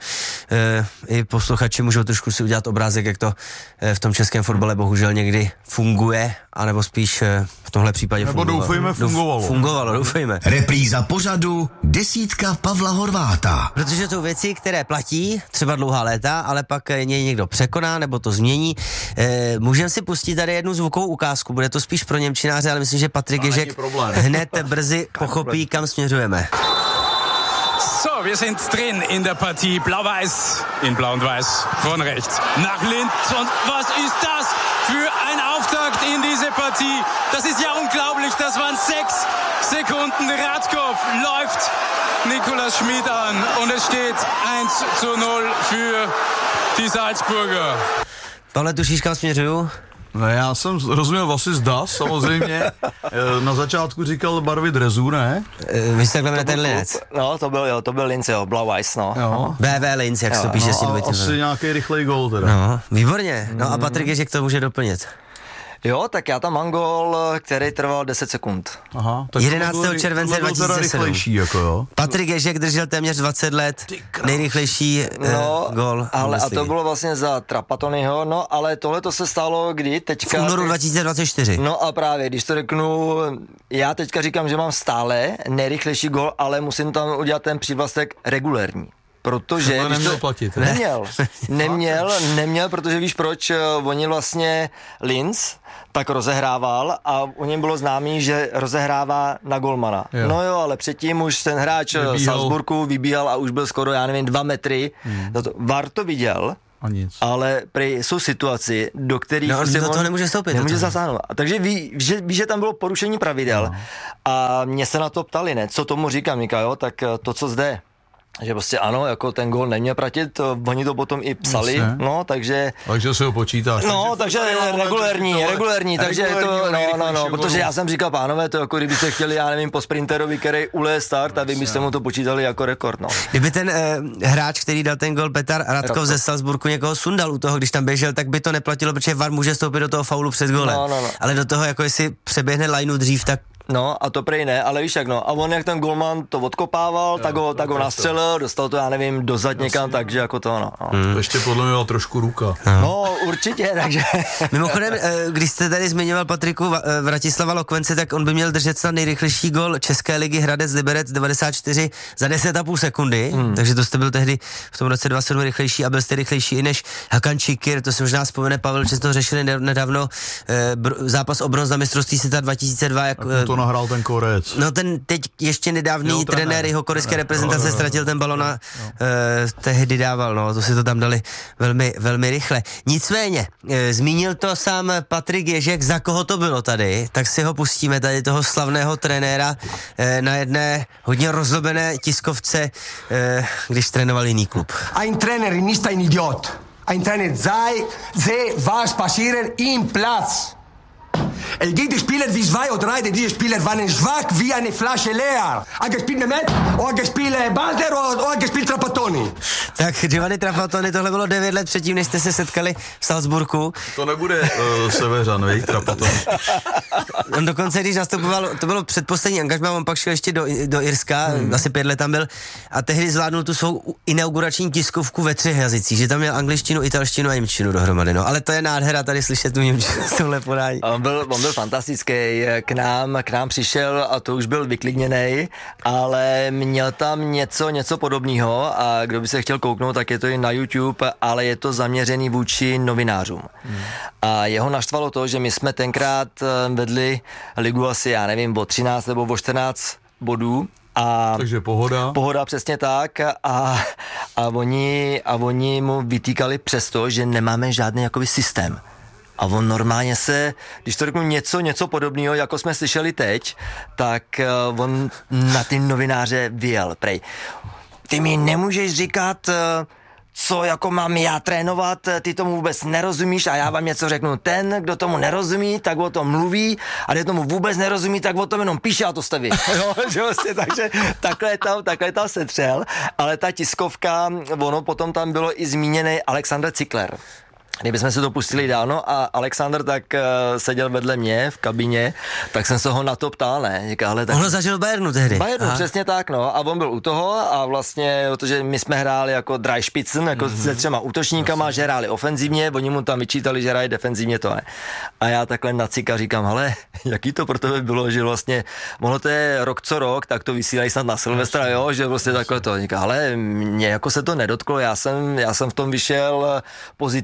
i posluchači můžou trošku si udělat obrázek, jak to v tom českém fotbale bohužel někdy funguje, anebo spíš v tomhle případě fungovalo. Doufejme. Repríza pořadu Desítka Pavla Horváta. Protože to jsou věci, které platí třeba dlouhá léta, ale pak někdo překoná nebo to změní. Můžeme si pustit tady jednu zvukovou ukázku, bude to spíš pro němčináře, ale myslím, že Patrik Ježek hned brzy pochopí, kam směřujeme. So, wir sind drin in der Partie. Blau-Weiß in Blau und Weiß von rechts nach links. Und was ist das für ein Auftakt in diese Partie? Das ist ja unglaublich. Das waren 6 Sekunden. Radkopf läuft Nikolaus Schmid an und es steht 1:0 für die Salzburger. Pavle, tušíš, kam směřuju? No, já jsem rozuměl Vasis Das, samozřejmě. Na začátku říkal barvy drezu, ne? Vy jste takhle ten Linec. No, to byl Linz, jo, Blau-Weiß, no. Jo. BV Linz, jak se to píše s tím dvojitým. Asi nějaký rychlej gól teda. No, výborně. No a Patrik Ježek to může doplnit. Jo, tak já tam mám gól, který trval 10 sekund. Aha, tak 11. července to byl teda 2007. rychlejší, jako jo. Patrik Ježek držel téměř 20 let, nejrychlejší gól. Ale a to bylo vlastně za Trapattoniho, no ale tohle to se stalo kdy? Teďka... V únoru 2024. No a právě, když to řeknu, já teďka říkám, že mám stále nejrychlejší gól, ale musím tam udělat ten přívlastek regulérní. Protože... To neměl platit. Neměl, protože víš proč, oni vlastně Linz tak rozehrával a u něm bylo známý, že rozehrává na golmana. Jo. No jo, ale předtím už ten hráč Salzburgu vybíhal a už byl skoro, já nevím, 2 metry. VAR to viděl, a nic. ale jsou situaci, do kterých... No, do toho nemůže stoupit. Nemůže zasáhnout. Takže ví, že tam bylo porušení pravidel a mě se na to ptali, ne? Co tomu říkám, Mika, jo? Tak to, co zde že prostě ano, jako ten gól neměl platit, oni to potom i psali, Jasně. no, takže... Takže si ho počítáš. No, takže regulérní, takže to, no, protože já jsem říkal, pánové, to jako kdybyste chtěli, já nevím, po sprinterovi, který ulé start, a vy byste mu to počítali jako rekord, no. Kdyby ten hráč, který dal ten gól, Petar Radkov ze Salzburgu, někoho sundal u toho, když tam běžel, tak by to neplatilo, protože VAR může stoupit do toho faulu před gólem. No. Ale do toho, jako jestli přeběhne lineu dřív, tak No a to prej ne, ale víš jak no, a on jak ten golman to odkopával, tak ho nastřelil, dostal to já nevím dozad někam, takže jako to no. Ještě podle mě trošku ruka. No určitě, takže. Mimochodem, když jste tady zmiňoval Patriku Vratislava Lokvence, tak on by měl držet snad nejrychlejší gól České ligy Hradec Liberec 94 za 10,5 sekundy, takže to jste byl tehdy v tom roce 27 rychlejší a byl jste rychlejší i než Hakan Čikir, to si možná vzpomene Pavel, že to řešili nedávno zápas o bronz na mistrovství světa 2002, jak nahrál ten Korec. No ten teď ještě nedávný trenér jeho korejské reprezentace ztratil ten balon a tehdy dával, no to si to tam dali velmi, velmi rychle. Nicméně, zmínil to sám Patrik Ježek, za koho to bylo tady, tak si ho pustíme tady toho slavného trenéra na jedné hodně rozlobené tiskovce, když trénoval jiný klub. Ein Trainer ist ein Idiot. Ein Trainer sei was passieren im Platz. Die Spieler, die 2 oder 3, diese Spieler waren schwach wie eine Flasche leer. Hat gespielt Mehmet, oder gespielt Balder, oder gespielt Trapattoni. Tak Giovanni Trapattoni, tohle bylo 9 let předtím, než jste se setkali v Salzburgu. To nebude Severan, vej, Trapattoni. On dokonce, když nastupoval, to bylo předposlední angažmá, on pak šel ještě do Irska, asi 5 let tam byl, a tehdy zvládnul tu svou inaugurační tiskovku ve 3 jazycích, že tam měl angličtinu, italštinu a němčinu dohromady, no. Ale to je nádhera tady slyšet tu němčinu s tohle podání. On byl fantastický, k nám přišel a to už byl vyklidněnej, ale měl tam něco podobného a kdo by se chtěl kouknout, tak je to i na YouTube, ale je to zaměřený vůči novinářům. A jeho naštvalo to, že my jsme tenkrát vedli ligu asi, já nevím, o 13 nebo o 14 bodů. Takže pohoda. Pohoda, přesně tak. A oni mu vytýkali přesto, že nemáme žádný jakoby systém. A on normálně se, když to řeknu něco podobného, jako jsme slyšeli teď, tak on na ty novináře vyjel. Prej, ty mi nemůžeš říkat, co jako mám já trénovat, ty tomu vůbec nerozumíš a já vám něco řeknu. Ten, kdo tomu nerozumí, tak o tom mluví a kdo tomu vůbec nerozumí, tak o tom jenom píše a to jste vy. Jo, že vlastně, takže takhle tam setřel, ale ta tiskovka, ono potom tam bylo i zmíněný Alexander Zickler. Kdybychom se to pustili dávno a Alexander tak seděl vedle mě v kabině, tak jsem se ho na to ptal, ne? Říká, ale tak... On ho zažil v Bayernu tehdy. Bayernu, přesně tak, no. A on byl u toho a vlastně, protože my jsme hráli jako Dreispitzen, jako se 3 útočníkama, že hráli ofenzivně, oni mu tam vyčítali, že hrají defenzivně, to ne. A já takhle na cika říkám, hele, jaký to pro tebe bylo, že vlastně, ono to je rok co rok, tak to vysílají snad na Silvestra, jo, že vlastně takhle to. Říká, ale mě jako se to nedotklo, já jsem v tom vyšel pozitivně,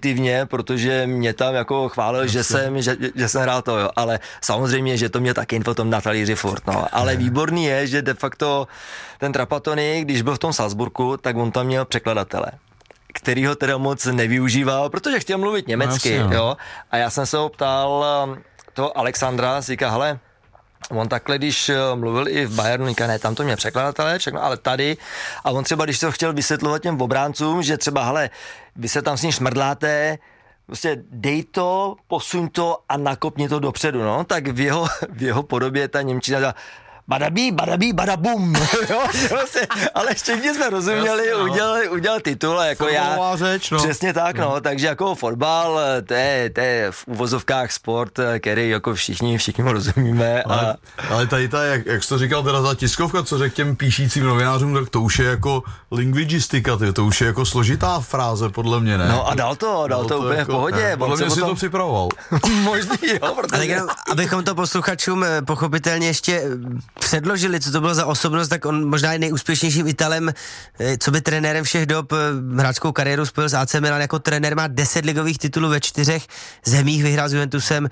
ne, protože mě tam jako chválil, že jsem hrál to, jo. Ale samozřejmě, že to mě taky potom na talíři furt, no. Ale výborný je, že de facto ten Trapattoni, když byl v tom Salzburgu, tak on tam měl překladatele, který ho teda moc nevyužíval, protože chtěl mluvit německy, jo. A já jsem se ho ptal toho Alexandra, říká, hele, on takhle, když mluvil i v Bayernu, říká, ne, tam to mě překladatelé, ale tady, a on třeba, když to chtěl vysvětlovat těm obráncům, že třeba, hele, vy se tam s ním šmrdláte, prostě dej to, posuň to a nakopni to dopředu, no, tak v jeho podobě ta němčina badabí, badabum, jo, ale všichni jsme rozuměli, udělal titul a jako já, řeč, no. Přesně tak, no, takže jako fotbal, to je v uvozovkách sport, který jako všichni mu rozumíme. Ale tady jak jsi to říkal, teda ta tiskovka, co řekl těm píšícím novinářům, tak to už je jako linguistika, to už je jako složitá fráze, podle mě, ne? No a dal to úplně jako, v pohodě. Podle mě si to připravoval. Možný, jo, protože... Ale abychom to posluchačům pochopitelně ještě předložili, co to bylo za osobnost, tak on možná je nejúspěšnějším Italem, co by trenérem všech dob, hráčskou kariéru spojil s AC Milan, jako trenér má 10 ligových titulů ve 4 zemích, vyhrál s Juventusem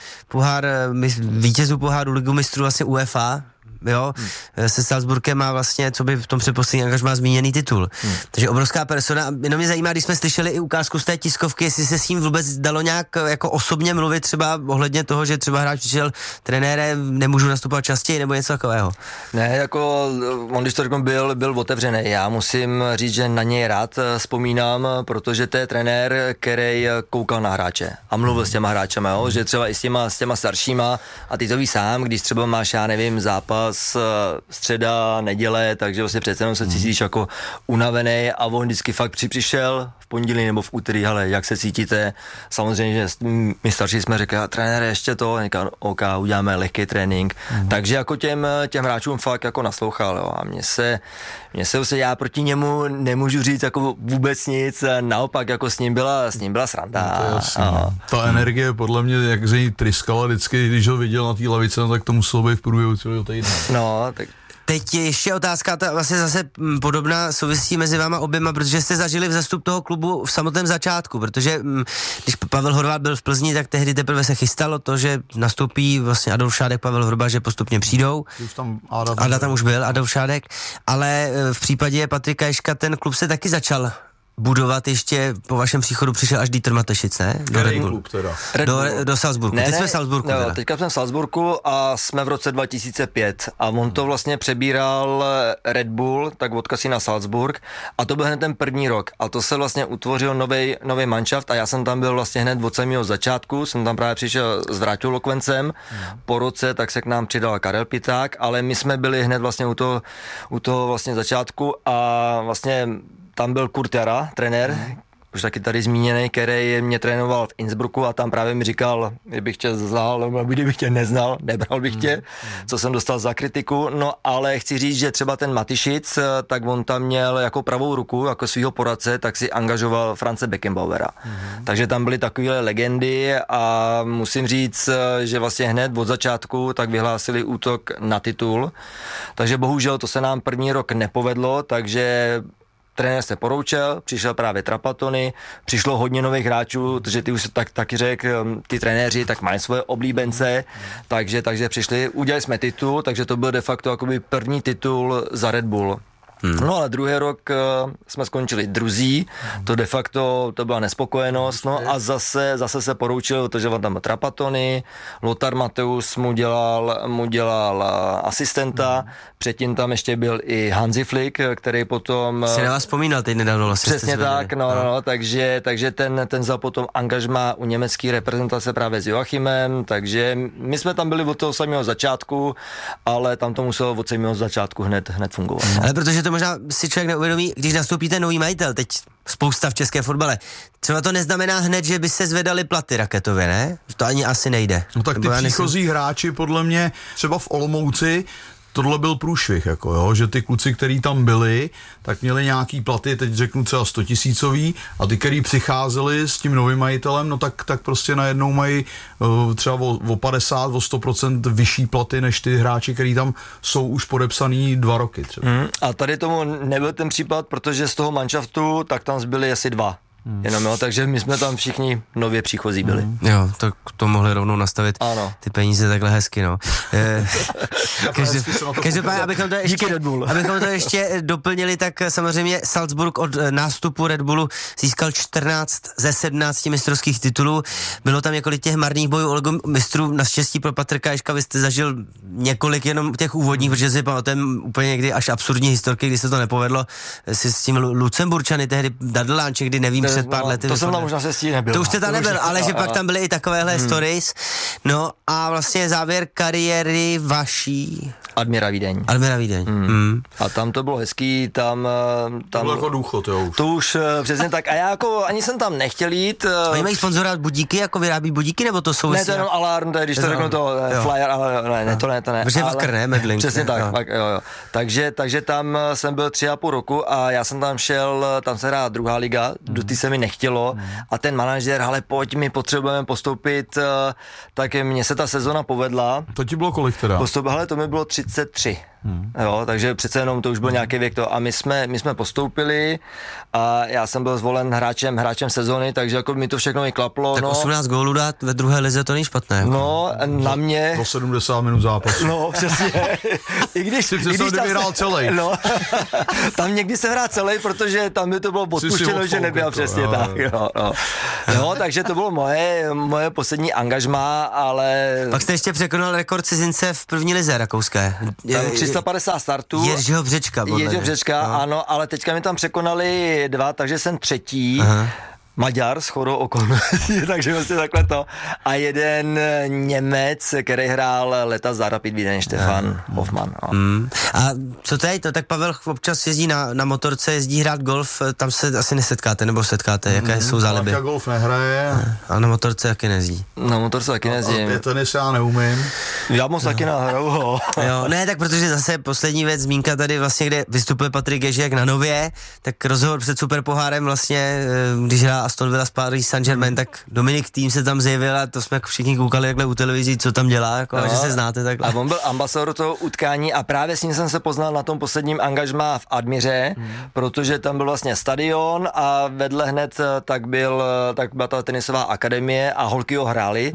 vítězů poháru Ligu mistrů vlastně UEFA, jo, se Salzburgem má vlastně, co by v tom předposlední angažmá zmíněný titul. Takže obrovská persona. Jenom mě zajímá, když jsme slyšeli i ukázku z té tiskovky, jestli se s ním vůbec dalo nějak jako osobně mluvit, třeba ohledně toho, že třeba hráč přišel, trenére, nemůžu nastupovat častěji, nebo něco takového. Ne, jako on, když to řekl, byl otevřený. Já musím říct, že na něj rád vzpomínám, protože to je trenér, který koukal na hráče a mluvil s těma hráčema, jo? Že třeba i s těma staršíma, a ty to víš sám, když třeba máš, já nevím, zápas středa, neděle, takže vlastně přece jenom se cítíš jako unavený a on vždycky fakt přišel v pondělí nebo v úterý, ale jak se cítíte? Samozřejmě, že my starší jsme řekli, trenére, ještě to, říkal, OK, uděláme lehký trénink. Takže jako těm hráčům fakt jako naslouchal, jo. A mně se já proti němu nemůžu říct jako vůbec nic, naopak jako s ním byla sranda. No, ta energie podle mě, jak z něj tryskala vždycky, když ho viděl na té lavice, no, tak to muselo být v průběhu celého týdne. No, tak... Teď ještě otázka, ta vlastně zase podobná souvisí mezi váma oběma, protože jste zažili vzestup toho klubu v samotném začátku, protože když Pavel Horváth byl v Plzni, tak tehdy teprve se chystalo to, že nastoupí vlastně Adolf Šádek, Pavel Horváth, že postupně přijdou. Ada tam už byl, Adolf Šádek, ale v případě Patrika Ježka ten klub se taky začal budovat ještě, po vašem příchodu přišel až Dieter Matešic, ne? Do Red Bull. Do Salzburgu. Teď jsme v Salzburgu. No, teďka jsme v Salzburgu a jsme v roce 2005 a on to vlastně přebíral Red Bull, tak odkazí na Salzburg a to byl hned ten první rok a to se vlastně utvořil nový manšaft a já jsem tam byl vlastně hned od samého začátku, jsem tam právě přišel s Vráťou Lokvencem, po roce tak se k nám přidal Karel Piták, ale my jsme byli hned vlastně u toho vlastně začátku a vlastně tam byl Kurt Jara, trenér, už taky tady zmíněný, který mě trénoval v Innsbrucku a tam právě mi říkal, kdybych tě znal, nebo kdybych tě neznal, nebral bych tě, co jsem dostal za kritiku, no ale chci říct, že třeba ten Matišic, tak on tam měl jako pravou ruku, jako svýho poradce, tak si angažoval Franze Beckenbauera. Takže tam byly takovéhle legendy a musím říct, že vlastně hned od začátku tak vyhlásili útok na titul, takže bohužel to se nám první rok nepovedlo, takže trenér se poroučel, přišel právě Trapattoni, přišlo hodně nových hráčů, protože ty už taky řekl, ty trenéři tak mají svoje oblíbence, takže přišli, udělali jsme titul, takže to byl de facto jakoby první titul za Red Bull. No ale druhý rok jsme skončili druzí, to de facto to byla nespokojenost, no a zase se poroučil, protože on tam byl Trapattoni, Lothar Matthäus mu dělal asistenta, předtím tam ještě byl i Hansi Flick, který potom... Si na vás vzpomínal teď nedávno vlastně. Přesně tak, no, takže ten vzal potom angažmá u německé reprezentace právě s Joachimem, takže my jsme tam byli od toho samého začátku, ale tam to muselo od samého začátku hned fungovat. Ale protože to možná si člověk neuvědomí, když nastoupí ten nový majitel, teď spousta v české fotbale, třeba to neznamená hned, že by se zvedaly platy raketově, ne? To ani asi nejde. No tak ty příchozí hráči podle mě, třeba v Olomouci, tohle byl průšvih, jako jo, že ty kluci, kteří tam byli, tak měli nějaký platy, teď řeknu třeba 100 000 a ty, kteří přicházeli s tím novým majitelem, no tak prostě najednou mají třeba o 50, o 100% vyšší platy, než ty hráči, kteří tam jsou už podepsaný 2 roky třeba. A tady tomu nebyl ten případ, protože z toho manšaftu, tak tam zbyli asi 2. Jenom jo, takže my jsme tam všichni nově příchozí byli. Jo, tak to mohli rovnou nastavit ty peníze takhle hezky, no. Každopádně, abychom to ještě doplnili, tak samozřejmě Salzburg od nástupu Red Bullu získal 14 ze 17 mistrovských titulů. Bylo tam několik těch marných bojů o ligu mistrů. Naštěstí pro Patrika Ježka vy jste zažil několik jenom těch úvodních, protože si pamatujeme úplně někdy až absurdní historky, kdy se to nepovedlo si s tím Lucemburčany, tehdy Dadlánček, kdy nevím, před pár lety. To jsem tam možná se s tím nebyl. To už jste tam nebyl, ale že pak tam byly i takovéhle stories. No a vlastně závěr kariéry vaší. Admira Vídeň. A tam to bylo hezký, tam bylo jako důchod, jo. To už přesně tak. A já jako ani jsem tam nechtěl jít. Oni mají sponzorovat budíky, jako vyrábí budíky, nebo to jsou... Ne, to je jenom Alarm, to je, když to řeknu to flyer, ale ne, to ne. Protože Vakr, ne, Medlink. Přesně tak, jo. Takže tam jsem byl 3,5 roku a já jsem tam šel, tam se hrá druhá liga, do té se mi nechtělo a ten manažer, ale pojď, my potřebujeme postoupit, tak mně se ta sezona povedla. To ti bylo kolik teda? Hele, to mi bylo 33. Jo, takže přece jenom to už byl nějaký věk to. A my jsme postoupili a já jsem byl zvolen hráčem sezony, takže jako mi to všechno i klaplo. Tak 18 gólů dát ve druhé lize, to není špatné. Jako. No, na mě... Do 70 minut zápasu. No, přesně. I když vyhrál celý. No, tam někdy se hrá celý, protože tam by to bylo odpuštěno, že nebyl přesně tak. Jo. No, takže to bylo moje poslední angažmá, ale... Pak jste ještě překonal rekord cizince v první lize rakouské. 350 startů. Jiřího Břečka. Ano, ale teďka mi tam překonali 2, takže jsem 3. Aha. Maďar shodou okolností, takže vlastně takhle to. A jeden Němec, který hrál leta za Rapid Vídeň, Stefan Hofmann. A co to je to? Tak Pavel občas jezdí na motorce, jezdí hrát golf, tam se asi nesetkáte, nebo setkáte, jaké jsou záliby? Pavel golf nehraje. A na motorce taky nezdí? Na motorce taky nezdím. A tenis já neumím. Já moc taky nahraju ho. Jo, ne, tak protože zase poslední věc, zmínka tady vlastně, kde vystupuje Patrik Ježek na Nově, tak rozhovor před Superpohárem vlastně, když hrál Aston Villa s Paris Saint-Germain, tak Dominik Thiem se tam zjevil a to jsme jako všichni koukali takhle u televizí, co tam dělá, jako, že se znáte takhle. A on byl ambasador toho utkání a právě s ním jsem se poznal na tom posledním angažmá v Admiře, protože tam byl vlastně stadion a vedle hned tak byla ta tenisová akademie a holky ho hrály.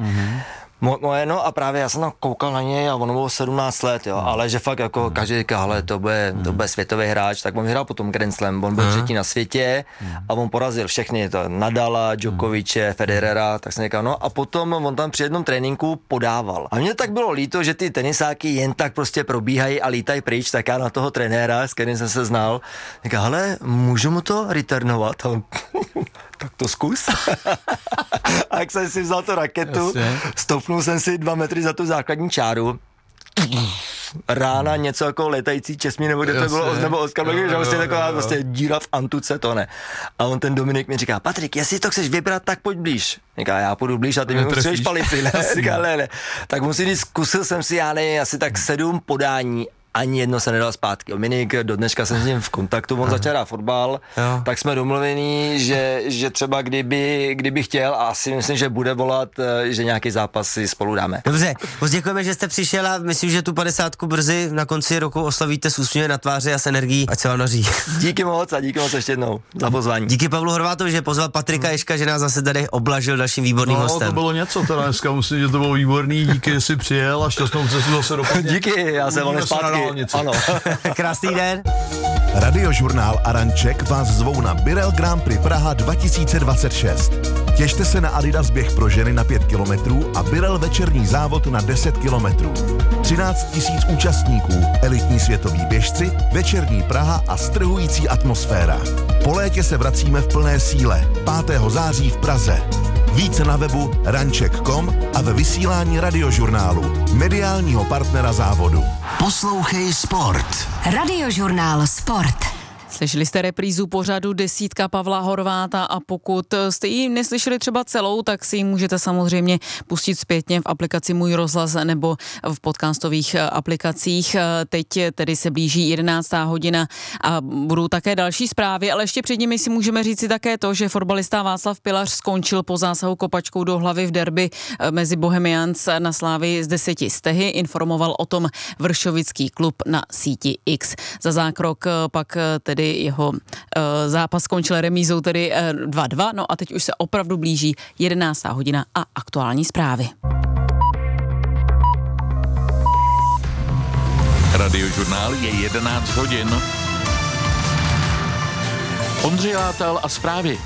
Moje, no a právě já jsem tam koukal na něj a ono bylo 17 let, jo, ale že fakt jako každý říká, hele, to bude světový hráč, tak on vyhrál potom Grand Slam, on byl 3. na světě a on porazil všechny, to Nadala, Djokoviče, Federera, tak jsem říkal, no a potom on tam při jednom tréninku podával. A mně tak bylo líto, že ty tenisáky jen tak prostě probíhají a lítají pryč, tak já na toho trenéra, s kterým jsem se znal, říkal, hele, můžu mu to returnovat? Tak to zkus. A jak jsem si vzal tu raketu, stoupnul jsem si 2 metry za tu základní čáru. Rána něco jako letající česmí, nebo kde to bylo, nebo Oskar, že vlastně taková vlastně díra v antuce, to ne. A on ten Dominik mi říká, Patrik, jestli to chceš vybrat, tak pojď blíž. Říká, já půjdu blíž a ty mi ustřelíš palici. Říká, ne. Tak musím říct, zkusil jsem si, já nevím, asi tak 7 podání, ani jedno se nedal zpátky. Dominik, do dneška jsem s ním v kontaktu, on začal hrát fotbal, tak jsme domluvení, že třeba kdyby chtěl, a asi myslím, že bude volat, že nějaký zápas si spolu dáme. Dobře, moc děkujeme, že jste přišel a myslím, že tu 50 brzy na konci roku oslavíte s úsměvem na tváři a s energií, ať se vám daří. Díky moc a díky moc ještě jednou za pozvání. Díky Pavlu Horvátovi, že pozval Patrika Ježka, že nás zase tady oblažil dalším výborným hostem. To bylo něco teda dneska, musím, že to bylo výborný, díky, že jsi přijel a šťastnou cestu zase do Plzně. Díky, já se volím zpátky. Ano. Krásný den. Radiožurnál Aranček vás zvou na Birel Grand Prix Praha 2026. Těšte se na Adidas běh pro ženy na 5 kilometrů a Birel večerní závod na 10 kilometrů. 13 000 účastníků, elitní světoví běžci, večerní Praha a strhující atmosféra. Po létě se vracíme v plné síle. 5. září v Praze. Více na webu ranček.com a ve vysílání Radiožurnálu, mediálního partnera závodu. Poslouchej sport. Radiožurnál Sport. Slyšeli jste reprízu pořadu Desítka Pavla Horváta a pokud jste ji neslyšeli třeba celou, tak si ji můžete samozřejmě pustit zpětně v aplikaci Můj rozhlas nebo v podcastových aplikacích. Teď tedy se blíží 11. hodina a budou také další zprávy, ale ještě před nimi si můžeme říci také to, že fotbalista Václav Pilař skončil po zásahu kopačkou do hlavy v derby mezi Bohemians na Slávii z 10 stehy. Informoval o tom vršovický klub na síti X. Za zákrok pak tedy kdy jeho zápas skončil remízou tedy 2-2, no a teď už se opravdu blíží 11. hodina a aktuální zprávy. Radiožurnál je 11 hodin. Ondřej Látal a zprávy.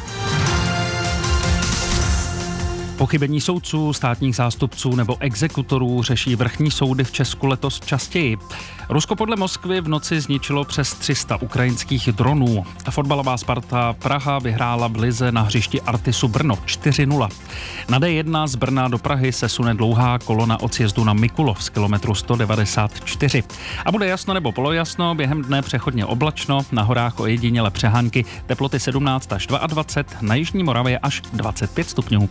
Pochybení soudců, státních zástupců nebo exekutorů řeší vrchní soudy v Česku letos častěji. Rusko podle Moskvy v noci zničilo přes 300 ukrajinských dronů. Fotbalová Sparta Praha vyhrála v lize na hřišti Artisu Brno 4-0. Na D1 z Brna do Prahy se sune dlouhá kolona od sjezdu na Mikulov z kilometru 194. A bude jasno nebo polojasno, během dne přechodně oblačno, na horách ojediněle přehánky, teploty 17 až 22, na jižní Moravě až 25 stupňů.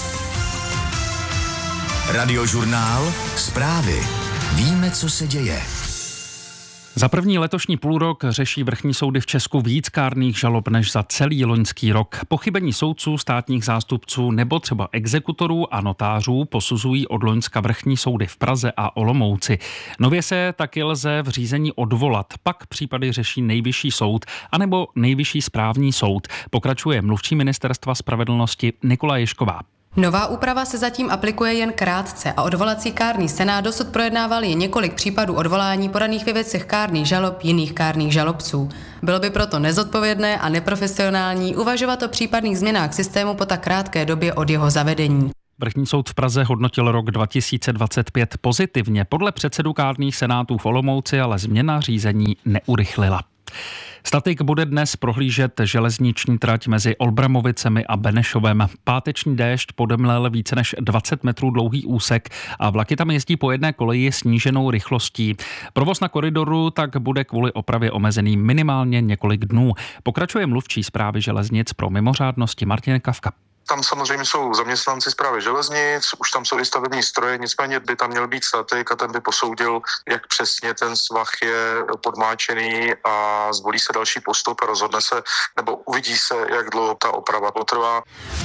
Radiožurnál, zprávy. Víme, co se děje. Za první letošní půlrok řeší vrchní soudy v Česku víc kárných žalob než za celý loňský rok. Pochybení soudců, státních zástupců nebo třeba exekutorů a notářů posuzují od loňska vrchní soudy v Praze a Olomouci. Nově se taky lze v řízení odvolat, pak případy řeší Nejvyšší soud anebo Nejvyšší správní soud. Pokračuje mluvčí Ministerstva spravedlnosti Nikola Ješková. Nová úprava se zatím aplikuje jen krátce a odvolací kárný senát dosud projednával jen několik případů odvolání podaných ve věcech kárných žalob jiných kárných žalobců. Bylo by proto nezodpovědné a neprofesionální uvažovat o případných změnách systému po tak krátké době od jeho zavedení. Vrchní soud v Praze hodnotil rok 2025 pozitivně. Podle předsedů kárných senátů v Olomouci ale změna řízení neurychlila. Statik bude dnes prohlížet železniční trať mezi Olbramovicemi a Benešovem. Páteční déšť podemlel více než 20 metrů dlouhý úsek a vlaky tam jezdí po jedné koleji sníženou rychlostí. Provoz na koridoru tak bude kvůli opravě omezený minimálně několik dnů. Pokračuje mluvčí správy železnic pro mimořádnosti Martin Kavka. Tam samozřejmě jsou zaměstnanci správy železnic, už tam jsou i stavební stroje, nicméně by tam měl být statik a ten by posoudil, jak přesně ten svah je podmáčený a zvolí se další postup a rozhodne se, nebo uvidí se, jak dlouho ta oprava potrvá.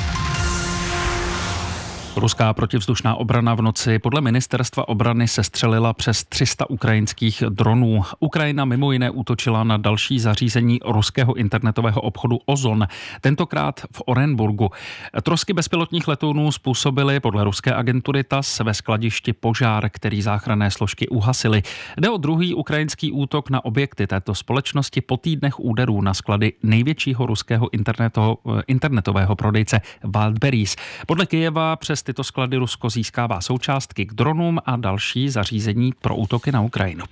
Ruská protivzdušná obrana v noci podle ministerstva obrany sestřelila přes 300 ukrajinských dronů. Ukrajina mimo jiné útočila na další zařízení ruského internetového obchodu Ozon, tentokrát v Orenburgu. Trosky bezpilotních letounů způsobily podle ruské agentury TASS ve skladišti požár, který záchranné složky uhasily. Jde o druhý ukrajinský útok na objekty této společnosti po týdnech úderů na sklady největšího ruského internetového prodejce Wildberries. Podle Kyjeva přes tyto sklady Rusko získává součástky k dronům a další zařízení pro útoky na Ukrajinu.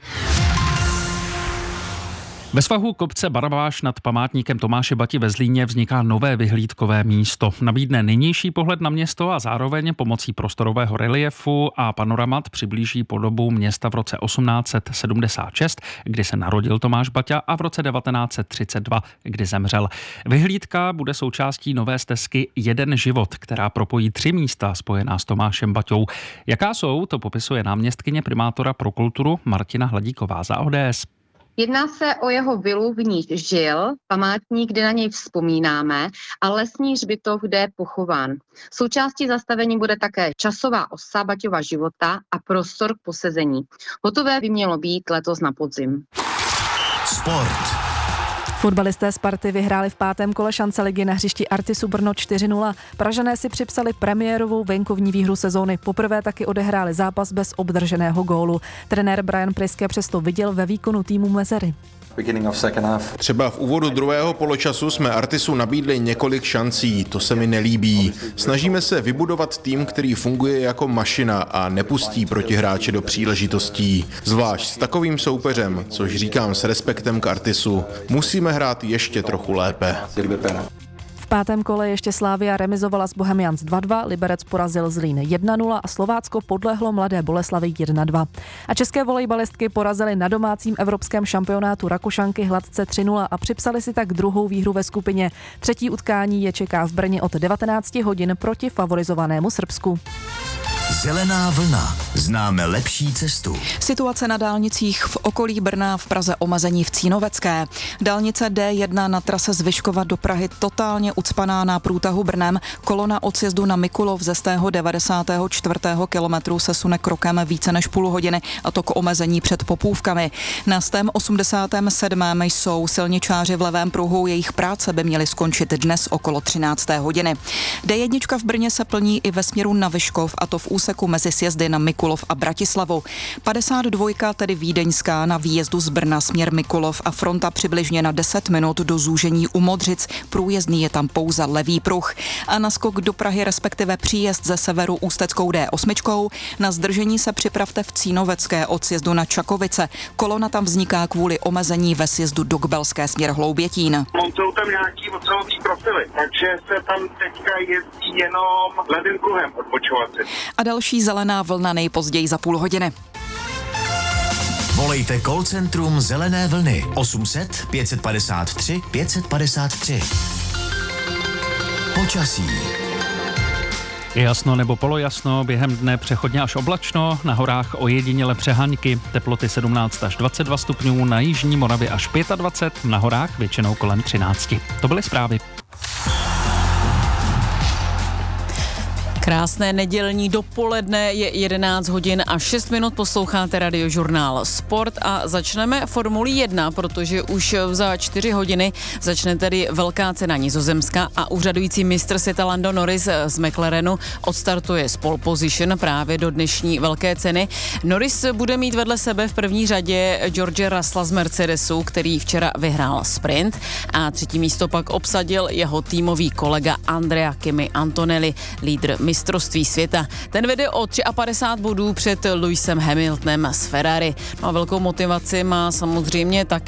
Ve svahu kopce Barabáš nad památníkem Tomáše Bati ve Zlíně vzniká nové vyhlídkové místo. Nabídne nynější pohled na město a zároveň pomocí prostorového reliefu a panoramat přiblíží podobu města v roce 1876, kdy se narodil Tomáš Baťa, a v roce 1932, kdy zemřel. Vyhlídka bude součástí nové stezky Jeden život, která propojí 3 místa spojená s Tomášem Baťou. Jaká jsou, to popisuje náměstkyně primátora pro kulturu Martina Hladíková za ODS. Jedná se o jeho vilu, v níž žil, památník, kde na něj vzpomínáme, a lesní hřbitov, kde je pochován. Součástí zastavení bude také časová osa Baťova života a prostor k posezení. Hotové by mělo být letos na podzim. Sport. Fotbalisté Sparty vyhráli v 5. kole šance ligy na hřišti Artisu Brno 4-0. Pražané si připsali premiérovou venkovní výhru sezóny. Poprvé taky odehráli zápas bez obdrženého gólu. Trenér Brian Priske přesto viděl ve výkonu týmu mezery. Třeba v úvodu druhého poločasu jsme Artisu nabídli několik šancí, to se mi nelíbí. Snažíme se vybudovat tým, který funguje jako mašina a nepustí protihráče do příležitostí. Zvlášť s takovým soupeřem, což říkám s respektem k Artisu. Musíme hrát ještě trochu lépe. V 5. kole ještě Slavia remizovala s Bohemians 2-2, Liberec porazil Zlín 1-0 a Slovácko podlehlo Mladé Boleslavi 1-2. A české volejbalistky porazily na domácím evropském šampionátu Rakušanky hladce 3-0 a připsali si tak druhou výhru ve skupině. Třetí utkání je čeká v Brně od 19 hodin proti favorizovanému Srbsku. Zelená vlna. Známe lepší cestu. Situace na dálnicích v okolí Brna, v Praze omezení v Cínovecké. Dálnice D1 na trase z Vyškova do Prahy totálně ucpaná na průtahu Brnem. Kolona od sjezdu na Mikulov ze 94. kilometru se sune krokem více než půl hodiny, a to k omezení před Popůvkami. Na 187. jsou silničáři v levém pruhu, jejich práce by měly skončit dnes okolo 13. hodiny. D1 v Brně se plní i ve směru na Vyškov, a to v úseku mezi sjezdy na Mikulov a Bratislavu. 52, tedy vídeňská, na výjezdu z Brna směr Mikulov a fronta přibližně na 10 minut do zúžení u Modřic. Průjezdný je tam pouze levý pruh. A na skok do Prahy, respektive příjezd ze severu Ústeckou D8. Na zdržení se připravte v Cínovecké od sjezdu na Čakovice. Kolona tam vzniká kvůli omezení ve sjezdu do Kbelské směr Hloubětín. Jsou tam nějaký ocelový profily, takže se tam teďka jezdí jenom levým pruhem odpočovací. A další zelená vlna nejpozději za půl hodiny. Volejte call centrum Zelené vlny 800 553 553. Počasí. Jasno nebo polojasno, během dne přechodně až oblačno, na horách ojediněle přeháňky, teploty 17 až 22 stupňů, na jižní Moravě až 25, na horách většinou kolem 13. To byly zprávy. Krásné nedělní dopoledne, je 11 hodin a 6 minut, posloucháte Radiožurnál Sport a začneme Formulí 1, protože už za 4 hodiny začne tedy velká cena Nizozemska a úřadující mistr světa Lando Norris z McLarenu odstartuje z pole position právě do dnešní velké ceny. Norris bude mít vedle sebe v první řadě George Russella z Mercedesu, který včera vyhrál sprint, a třetí místo pak obsadil jeho týmový kolega Andrea Kimi Antonelli, lídr mistrovství světa. Ten vede o 53 bodů před Lewisem Hamiltonem z Ferrari. No a velkou motivaci má samozřejmě také